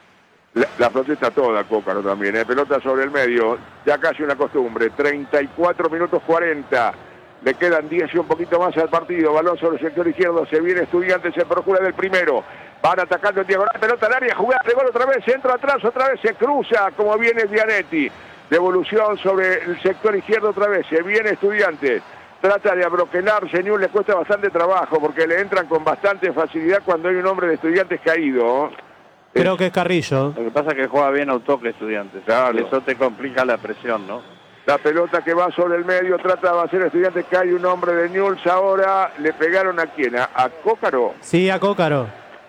La protesta toda, Cócaro también, pelota sobre el medio, ya casi una costumbre, 34 minutos 40, le quedan 10 y un poquito más al partido, balón sobre el sector izquierdo, se viene Estudiantes, se procura del primero, van atacando en diagonal, pelota al área, jugada de gol otra vez, centro atrás, otra vez se cruza, como viene Dianetti, devolución sobre el sector izquierdo otra vez, se viene Estudiantes, trata de abroquelarse, Newell's le cuesta bastante trabajo, porque le entran con bastante facilidad cuando hay un hombre de Estudiantes caído. Creo que es Carrillo. Lo que pasa es que juega bien a un toque Estudiantes. Claro. Eso te complica la presión, ¿no? La pelota que va sobre el medio, trata de hacer Estudiantes, cae un hombre de Newell's ahora. ¿Le pegaron a quién? ¿A Cócaro? Sí, a Cócaro.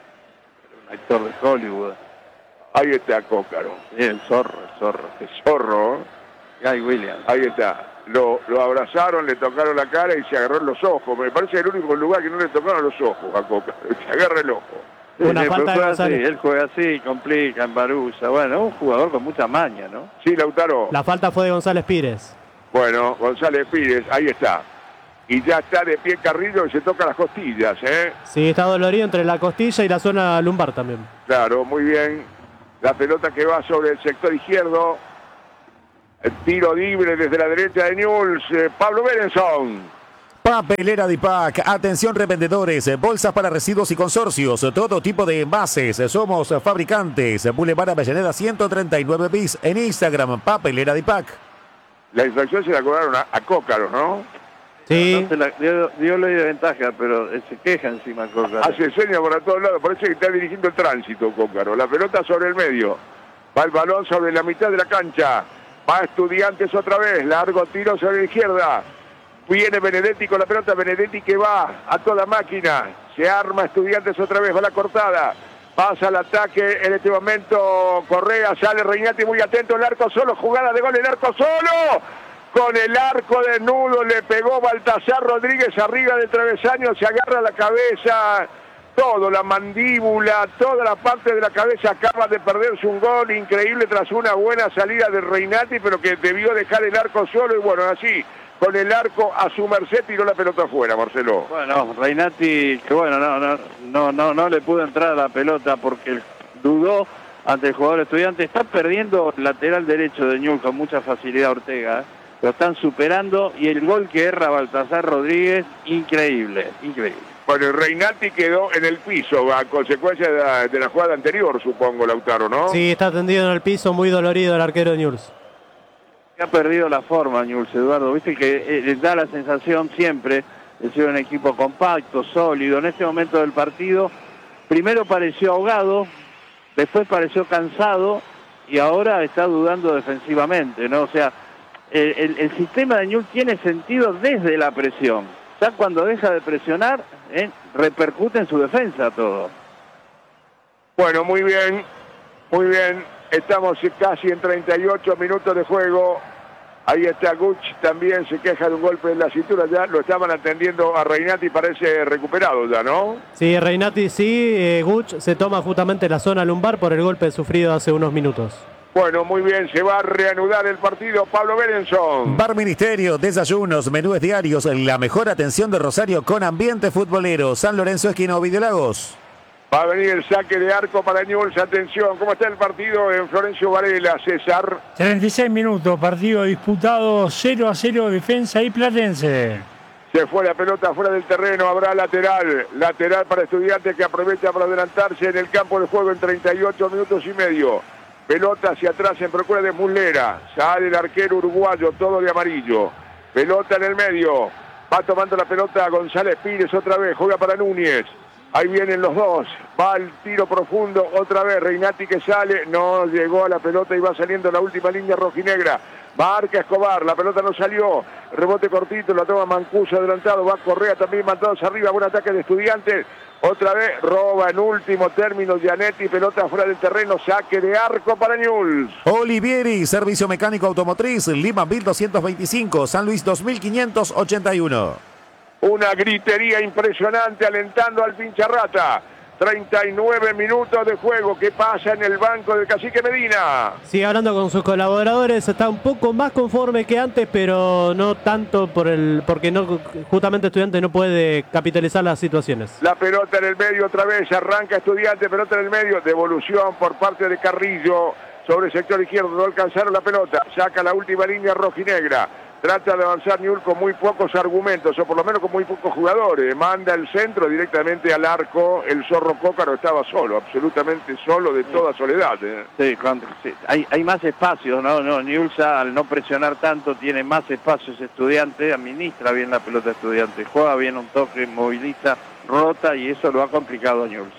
Actor de Hollywood. Ahí está Cócaro. Sí, el zorro. El zorro. Guy Williams. Ahí está. Lo abrazaron, le tocaron la cara y se agarró en los ojos. Me parece el único lugar que no le tocaron los ojos a Cócaro. Se agarra el ojo. Una Sí, falta de juega González. así, él juega así, complica, embaruza. Bueno, un jugador con mucha maña, ¿no? Sí, Lautaro. La falta fue de González Pires. Bueno, González Pires, ahí está. Y ya está de pie Carrillo y se toca las costillas, ¿eh? Sí, está dolorido entre la costilla y la zona lumbar también. Claro, muy bien. La pelota que va sobre el sector izquierdo. El tiro libre desde la derecha de Newell's. Pablo Berenson. Papelera Dipac, atención revendedores, bolsas para residuos y consorcios, todo tipo de envases, somos fabricantes, Boulevard Avellaneda 139 bis, en Instagram, Papelera Dipac. La infracción se la cobraron a Cócaro, ¿no? Sí. No se la, dio ley de ventaja, pero se queja encima Cócaro. Hace señas por todos lados, parece que está dirigiendo el tránsito Cócaro. La pelota sobre el medio, va el balón sobre la mitad de la cancha, va Estudiantes otra vez, largo tiro sobre la izquierda. Viene Benedetti con la pelota, Benedetti que va a toda máquina, se arma Estudiantes otra vez, va la cortada, pasa al ataque en este momento Correa, sale Reñati muy atento, el arco solo, jugada de gol, el arco solo, con el arco desnudo, le pegó Baltasar Rodríguez arriba del travesaño, se agarra la cabeza, todo, la mandíbula, toda la parte de la cabeza acaba de perderse un gol increíble tras una buena salida de Reñati, pero que debió dejar el arco solo y bueno, así. Con el arco a su merced tiró la pelota afuera, Marcelo. Bueno, Reñati, que bueno, no le pudo entrar a la pelota porque dudó ante el jugador Estudiante. Está perdiendo el lateral derecho de Newell's con mucha facilidad Ortega. Lo están superando y el gol que erra Baltasar Rodríguez, increíble. Bueno, y Reñati quedó en el piso a consecuencia de la jugada anterior, supongo, Lautaro, ¿no? Sí, está tendido en el piso, muy dolorido el arquero de Newell's. Ha perdido la forma Newell's, Eduardo. Viste que les da la sensación siempre de ser un equipo compacto, sólido. En este momento del partido, primero pareció ahogado, después pareció cansado y ahora está dudando defensivamente, ¿no? O sea, el sistema de Newell's tiene sentido desde la presión. Ya cuando deja de presionar, repercute en su defensa todo. Bueno, muy bien. Estamos casi en 38 minutos de juego. Ahí está Guch, también se queja de un golpe en la cintura. Ya lo estaban atendiendo a Reñati, parece recuperado ya, ¿no? Sí, Reñati sí, Guch se toma justamente la zona lumbar por el golpe sufrido hace unos minutos. Bueno, muy bien, se va a reanudar el partido. Pablo Berenson. Bar Ministerio, desayunos, menúes diarios, la mejor atención de Rosario con ambiente futbolero. San Lorenzo, esquina Ovidio Lagos. Va a venir el saque de arco para Newell's. Atención, ¿cómo está el partido en Florencio Varela, César? 36 minutos, partido disputado 0-0, Defensa y Platense. Se fue la pelota fuera del terreno, habrá lateral para Estudiantes que aprovecha para adelantarse en el campo de juego en 38 minutos y medio. Pelota hacia atrás en procura de Muslera, sale el arquero uruguayo, todo de amarillo. Pelota en el medio, va tomando la pelota González Pires otra vez, juega para Núñez. Ahí vienen los dos, va el tiro profundo otra vez, Reñati que sale, no llegó a la pelota y va saliendo la última línea rojinegra. Va Arca Escobar, la pelota no salió, rebote cortito, la toma Mancuso adelantado, va Correa también mandados arriba, buen ataque de Estudiantes. Otra vez roba en último término Gianetti, pelota fuera del terreno, saque de arco para Newell's. Olivieri, servicio mecánico automotriz, Lima 1225, San Luis 2581. Una gritería impresionante alentando al Pincharrata. 39 minutos de juego. ¿Qué pasa en el banco del Cacique Medina? Sigue hablando con sus colaboradores, está un poco más conforme que antes, pero no tanto porque no, justamente Estudiantes no puede capitalizar las situaciones. La pelota en el medio otra vez, arranca Estudiantes, pelota en el medio, devolución por parte de Carrillo sobre el sector izquierdo, no alcanzaron la pelota, saca la última línea rojinegra. Trata de avanzar Newell's con muy pocos argumentos, o por lo menos con muy pocos jugadores. Manda el centro directamente al arco. El Zorro Cócaro estaba solo, absolutamente solo, de toda soledad. Sí, hay más espacios, ¿no? Newell's al no presionar tanto tiene más espacios. Estudiante, administra bien la pelota Estudiante, juega bien un toque, moviliza rota y eso lo ha complicado a Newell's.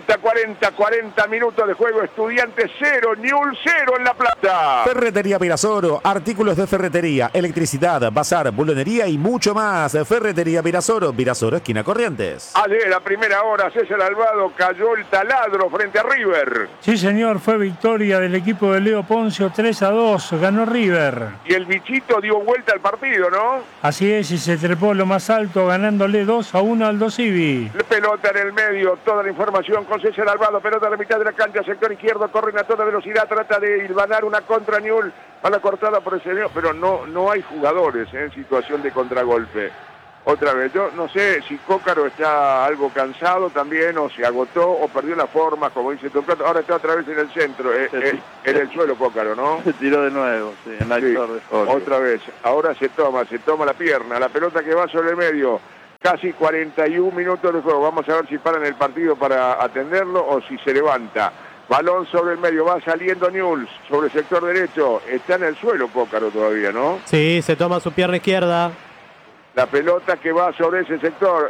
40 minutos de juego. Estudiantes 0, Newell's 0 en La Plata. Ferretería Virasoro, artículos de ferretería, electricidad, bazar, bulonería y mucho más. Ferretería Virasoro, Virasoro, esquina Corrientes. Ayer, a primera hora, César Alvado cayó el taladro frente a River. Sí, señor, fue victoria del equipo de Leo Poncio, 3-2, ganó River. Y el bichito dio vuelta al partido, ¿no? Así es, y se trepó lo más alto, ganándole 2-1 al Aldo Civi. Pelota en el medio, toda la información con César Alvado, pelota a la mitad de la cancha, sector izquierdo, corren a toda velocidad, trata de hilvanar una contra Newell's, a la cortada por ese medio, pero no hay jugadores en situación de contragolpe. Otra vez, yo no sé si Cócaro está algo cansado también, o se agotó, o perdió la forma, como dice Torcato. Ahora está otra vez en el centro, en el suelo Cócaro, ¿no? Se tiró de nuevo, sí, en la torre. Otra vez, ahora se toma la pierna, la pelota que va sobre el medio, casi 41 minutos de juego. Vamos a ver si paran el partido para atenderlo o si se levanta. Balón sobre el medio, va saliendo Newell's sobre el sector derecho, está en el suelo Cócaro todavía, ¿no? Sí, se toma su pierna izquierda. La pelota que va sobre ese sector,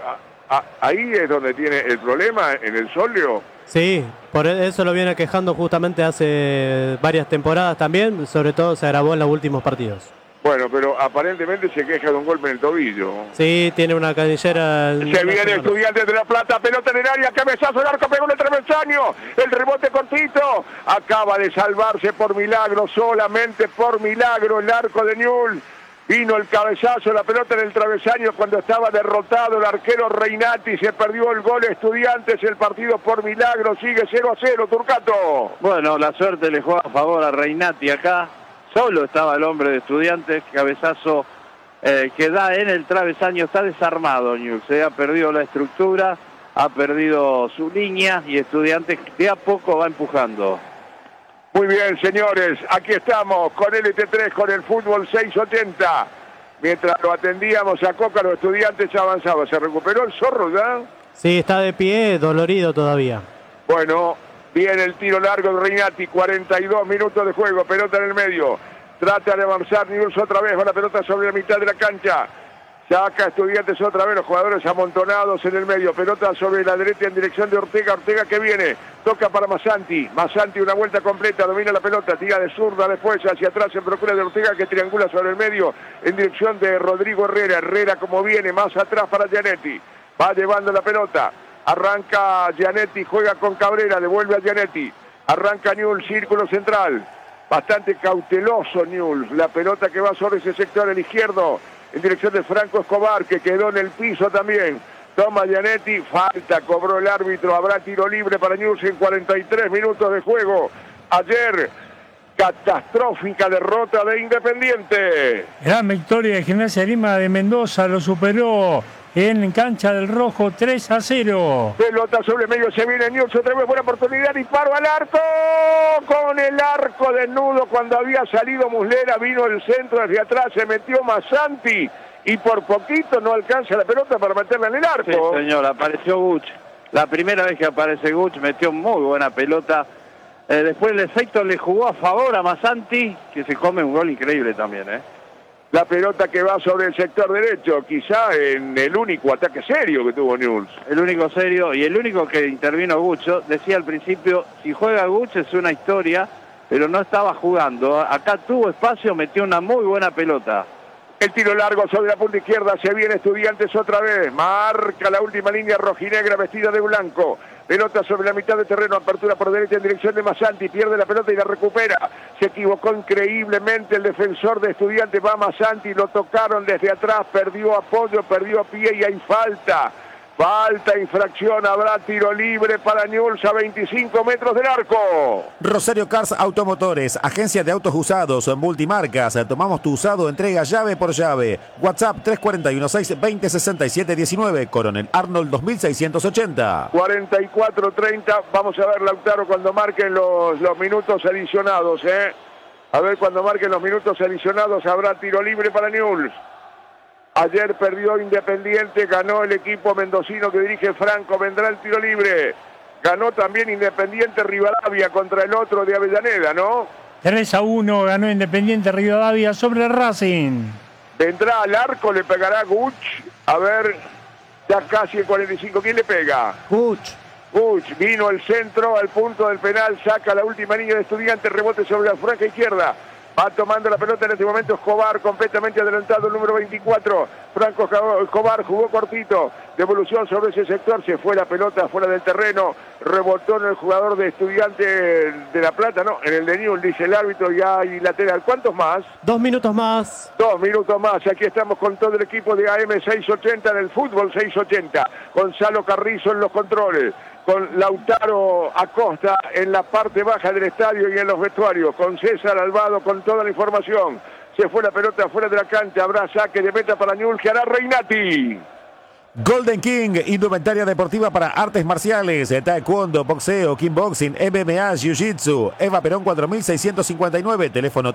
ahí es donde tiene el problema, en el sóleo. Sí, por eso lo viene quejando justamente hace varias temporadas también, sobre todo se agravó en los últimos partidos. Bueno, pero aparentemente se queja de un golpe en el tobillo. Sí, tiene una canillera. Se viene Estudiantes de La Plata, pelota en el área, cabezazo, el arco, pegó en el travesaño, el rebote cortito, acaba de salvarse por milagro, solamente por milagro el arco de Newell's. Vino el cabezazo, la pelota en el travesaño cuando estaba derrotado el arquero Reinati, se perdió el gol Estudiantes, el partido por milagro sigue 0-0, Turcato. Bueno, la suerte le juega a favor a Reinati acá, solo estaba el hombre de Estudiantes, cabezazo que da en el travesaño, está desarmado Newell's, ha perdido la estructura, ha perdido su línea y Estudiantes de a poco va empujando. Muy bien, señores, aquí estamos con LT3, con el fútbol 680. Mientras lo atendíamos a Cócaro, Estudiantes avanzaba. ¿Se recuperó el zorro ya? Sí, está de pie, dolorido todavía. Bueno, viene el tiro largo de Reinati, 42 minutos de juego, pelota en el medio. Trata de avanzar Newell's otra vez, va la pelota sobre la mitad de la cancha. Saca Estudiantes otra vez, los jugadores amontonados en el medio. Pelota sobre la derecha en dirección de Ortega. Ortega que viene, toca para Masanti. Masanti una vuelta completa, domina la pelota, tira de zurda después hacia atrás en procura de Ortega que triangula sobre el medio en dirección de Rodrigo Herrera. Herrera como viene, más atrás para Gianetti. Va llevando la pelota. Arranca Gianetti, juega con Cabrera, devuelve a Gianetti. Arranca Newell's, círculo central. Bastante cauteloso Newell's. La pelota que va sobre ese sector el izquierdo. En dirección de Franco Escobar, que quedó en el piso también. Toma Gianetti, falta, cobró el árbitro. Habrá tiro libre para Newell's en 43 minutos de juego. Ayer, catastrófica derrota de Independiente. Gran victoria de Gimnasia de Grima de Mendoza, lo superó en cancha del Rojo 3-0. Pelota sobre medio, se viene Newell's, otra vez buena oportunidad, disparo al arco, con el arco desnudo cuando había salido Muslera, vino el centro desde atrás, se metió Masanti y por poquito no alcanza la pelota para meterla en el arco. Sí, señor, apareció Guch. La primera vez que aparece Guch metió muy buena pelota. Después el efecto le jugó a favor a Masanti, que se come un gol increíble también, La pelota que va sobre el sector derecho, quizá en el único ataque serio que tuvo Newell's. El único serio y el único que intervino Gucho. Decía al principio, si juega Guch es una historia, pero no estaba jugando. Acá tuvo espacio, metió una muy buena pelota. El tiro largo sobre la punta izquierda, se viene Estudiantes otra vez, marca la última línea rojinegra vestida de blanco. Pelota sobre la mitad de terreno, apertura por derecha en dirección de Masanti, pierde la pelota y la recupera. Se equivocó increíblemente el defensor de Estudiantes, va Masanti, lo tocaron desde atrás, perdió apoyo, perdió pie y hay falta. Falta, infracción, habrá tiro libre para Newell's a 25 metros del arco. Rosario Cars Automotores, agencia de autos usados, multimarcas. Tomamos tu usado, entrega llave por llave. WhatsApp 341-620-6719, Coronel Arnold 2680. 44-30, vamos a ver Lautaro cuando marquen los minutos adicionados. A ver cuando marquen los minutos adicionados habrá tiro libre para Newell's. Ayer perdió Independiente, ganó el equipo mendocino que dirige Franco, vendrá el tiro libre. Ganó también Independiente Rivadavia contra el otro de Avellaneda, ¿no? 3-1 ganó Independiente Rivadavia sobre Racing. Vendrá al arco, le pegará Guch. A ver, Ya casi el 45. ¿Quién le pega? Puch. Puch, vino el centro al punto del penal, saca la última línea de Estudiantes, rebote sobre la franja izquierda. Va tomando la pelota en este momento Escobar, completamente adelantado, el número 24. Franco Escobar jugó cortito. Devolución sobre ese sector, se fue la pelota fuera del terreno. Rebotó en el jugador de Estudiantes de La Plata, no, en el de Newell's, dice el árbitro, y hay lateral. ¿Cuántos más? 2 minutos más. 2 minutos más. Aquí estamos con todo el equipo de AM 680 en el fútbol 680. Gonzalo Carrizo en los controles, con Lautaro Acosta en la parte baja del estadio y en los vestuarios, con César Alvado con toda la información. Se fue la pelota fuera de la cancha, habrá saque de meta para Newell's, que hará Reinati. Golden King, indumentaria deportiva para artes marciales, taekwondo, boxeo, kickboxing, MMA, jiu-jitsu. Eva Perón 4659, teléfono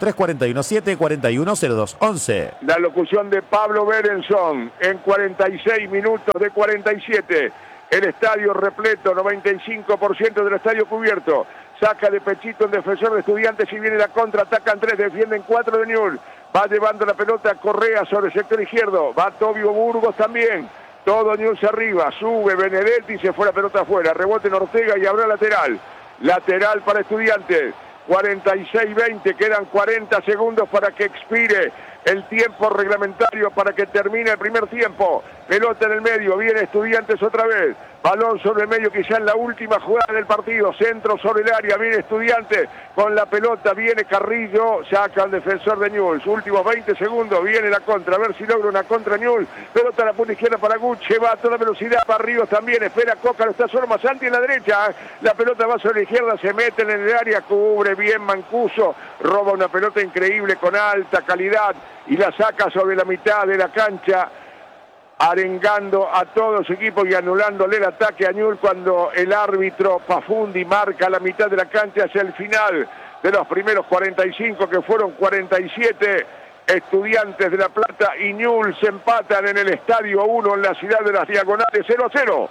341-741-0211. La locución de Pablo Berenson en 46 minutos de 47. El estadio repleto, 95% del estadio cubierto. Saca de pechito el defensor de Estudiantes y viene la contra, atacan 3, defienden 4 de Newell's. Va llevando la pelota Correa sobre el sector izquierdo, va Tobio Burgos también. Todo Newell's arriba, sube Benedetti y se fue la pelota afuera. Rebote en Ortega y habrá lateral. Lateral para Estudiantes. 46-20, quedan 40 segundos para que expire el tiempo reglamentario, para que termine el primer tiempo. Pelota en el medio, viene Estudiantes otra vez. Balón sobre el medio, quizá en la última jugada del partido. Centro sobre el área, viene Estudiantes con la pelota, viene Carrillo, saca al defensor de Newell's. Últimos 20 segundos, viene la contra, a ver si logra una contra Newell's. Pelota a la punta izquierda para Guche, va a toda velocidad para Ríos también, espera Cócaro, está solo Masanti en la derecha. La pelota va sobre la izquierda, se mete en el área, cubre bien Mancuso, roba una pelota increíble con alta calidad y la saca sobre la mitad de la cancha, arengando a todo su equipo y anulándole el ataque a Newell's cuando el árbitro Pafundi marca la mitad de la cancha hacia el final de los primeros 45, que fueron 47. Estudiantes de La Plata y Newell's se empatan en el Estadio 1 en la ciudad de Las Diagonales, 0-0.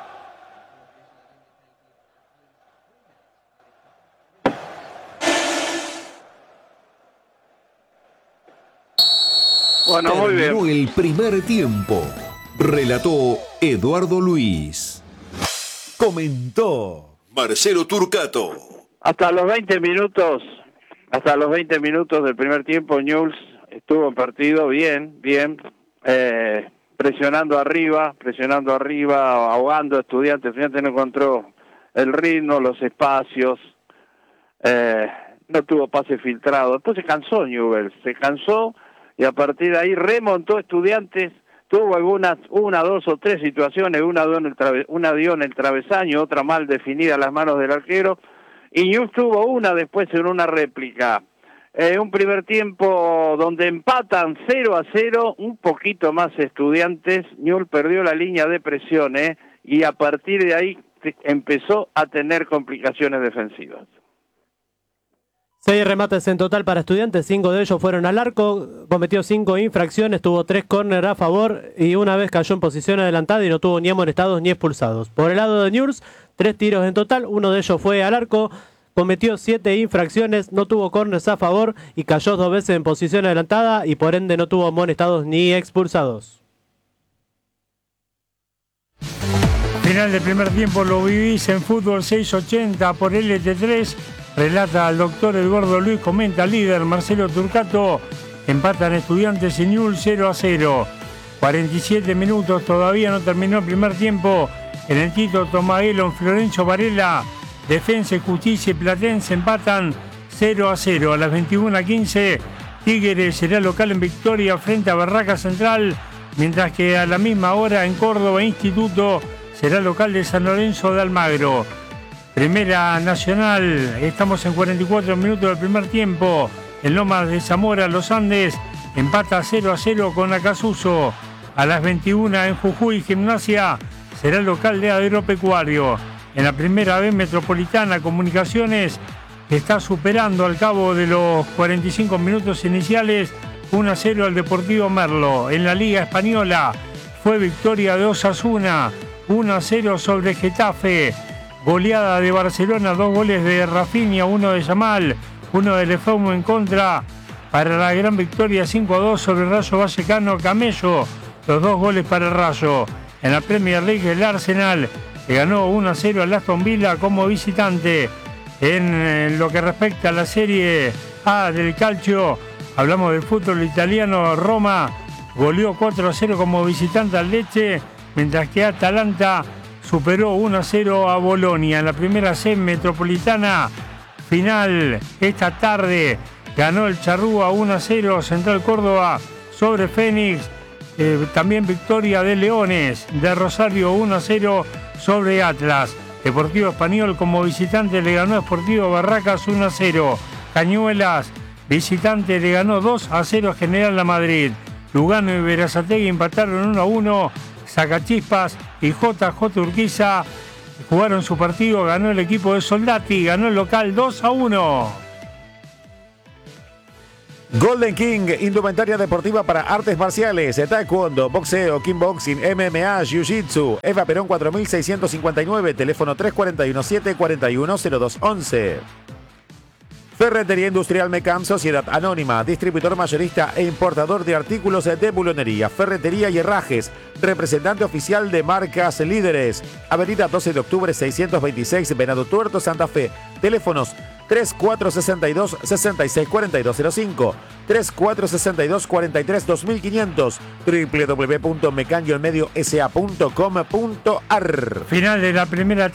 Bueno, muy bien. Terminó el primer tiempo. Relató Eduardo Luis. Comentó Marcelo Turcato. Hasta los 20 minutos del primer tiempo, Newell's estuvo en partido bien, presionando arriba, ahogando a Estudiantes. Estudiantes no encontró el ritmo, los espacios, no tuvo pase filtrado. Después se cansó Newell's, y a partir de ahí remontó Estudiantes. Tuvo una, dos o tres situaciones, una dio en el travesaño, otra mal definida a las manos del arquero, y Newell's tuvo una después en una réplica. Un primer tiempo donde empatan 0-0, un poquito más Estudiantes. Newell's perdió la línea de presión, y a partir de ahí empezó a tener complicaciones defensivas. 6 remates en total para Estudiantes, 5 de ellos fueron al arco, cometió 5 infracciones, tuvo 3 córner a favor y una vez cayó en posición adelantada y no tuvo ni amonestados ni expulsados. Por el lado de Newell's, 3 tiros en total, uno de ellos fue al arco, cometió 7 infracciones, no tuvo córners a favor y cayó 2 veces en posición adelantada y por ende no tuvo amonestados ni expulsados. Final del primer tiempo lo vivís en Fútbol 680 por LT3. Relata al doctor Eduardo Luis, comenta líder Marcelo Turcato. Empatan Estudiantes y Newell's 0-0. 47 minutos, todavía no terminó el primer tiempo. En el Tito Tomaguelo, en Florencio Varela, Defensa y Justicia y Platense empatan 0-0. A las 21:15, Tigres será local en Victoria frente a Barraca Central, mientras que a la misma hora en Córdoba Instituto será local de San Lorenzo de Almagro. Primera Nacional, estamos en 44 minutos del primer tiempo. En Lomas de Zamora, Los Andes, empata 0-0 con Acasuso. A las 21 en Jujuy, Gimnasia será el local de Agropecuario. En la primera B Metropolitana, Comunicaciones está superando al cabo de los 45 minutos iniciales 1-0 al Deportivo Merlo. En la Liga Española fue victoria de Osasuna, 1-0 sobre Getafe. Goleada de Barcelona, 2 goles de Rafinha, 1 de Yamal, 1 de Lefaume en contra, para la gran victoria 5-2 sobre Rayo Vallecano Camello, los 2 goles para el Rayo. En la Premier League, el Arsenal que ganó 1-0 al Aston Villa como visitante. En lo que respecta a la Serie A del calcio, hablamos del fútbol italiano. Roma goleó 4-0 como visitante al Lecce, mientras que Atalanta superó 1-0 a Bolonia. En la primera C metropolitana final esta tarde ganó el Charrúa 1-0 Central Córdoba sobre Fénix. También victoria de Leones de Rosario 1-0 sobre Atlas. Deportivo Español como visitante le ganó a Sportivo Barracas 1-0. Cañuelas visitante le ganó 2-0 a General La Madrid. Lugano y Berazategui empataron 1-1. Sacachispas y JJ Urquiza jugaron su partido, ganó el equipo de Soldati, ganó el local 2-1. Golden King, indumentaria deportiva para artes marciales, taekwondo, boxeo, kickboxing, MMA, jiu-jitsu. Eva Perón 4659, teléfono 341-741-0211. Ferretería Industrial Mecam, Sociedad Anónima, distribuidor mayorista e importador de artículos de bulonería, ferretería y herrajes, representante oficial de marcas líderes. Avenida 12 de octubre 626, Venado Tuerto, Santa Fe. Teléfonos 3462-664205, 3462-43-2500, www.mecan-mediosa.com.ar. Final de la primera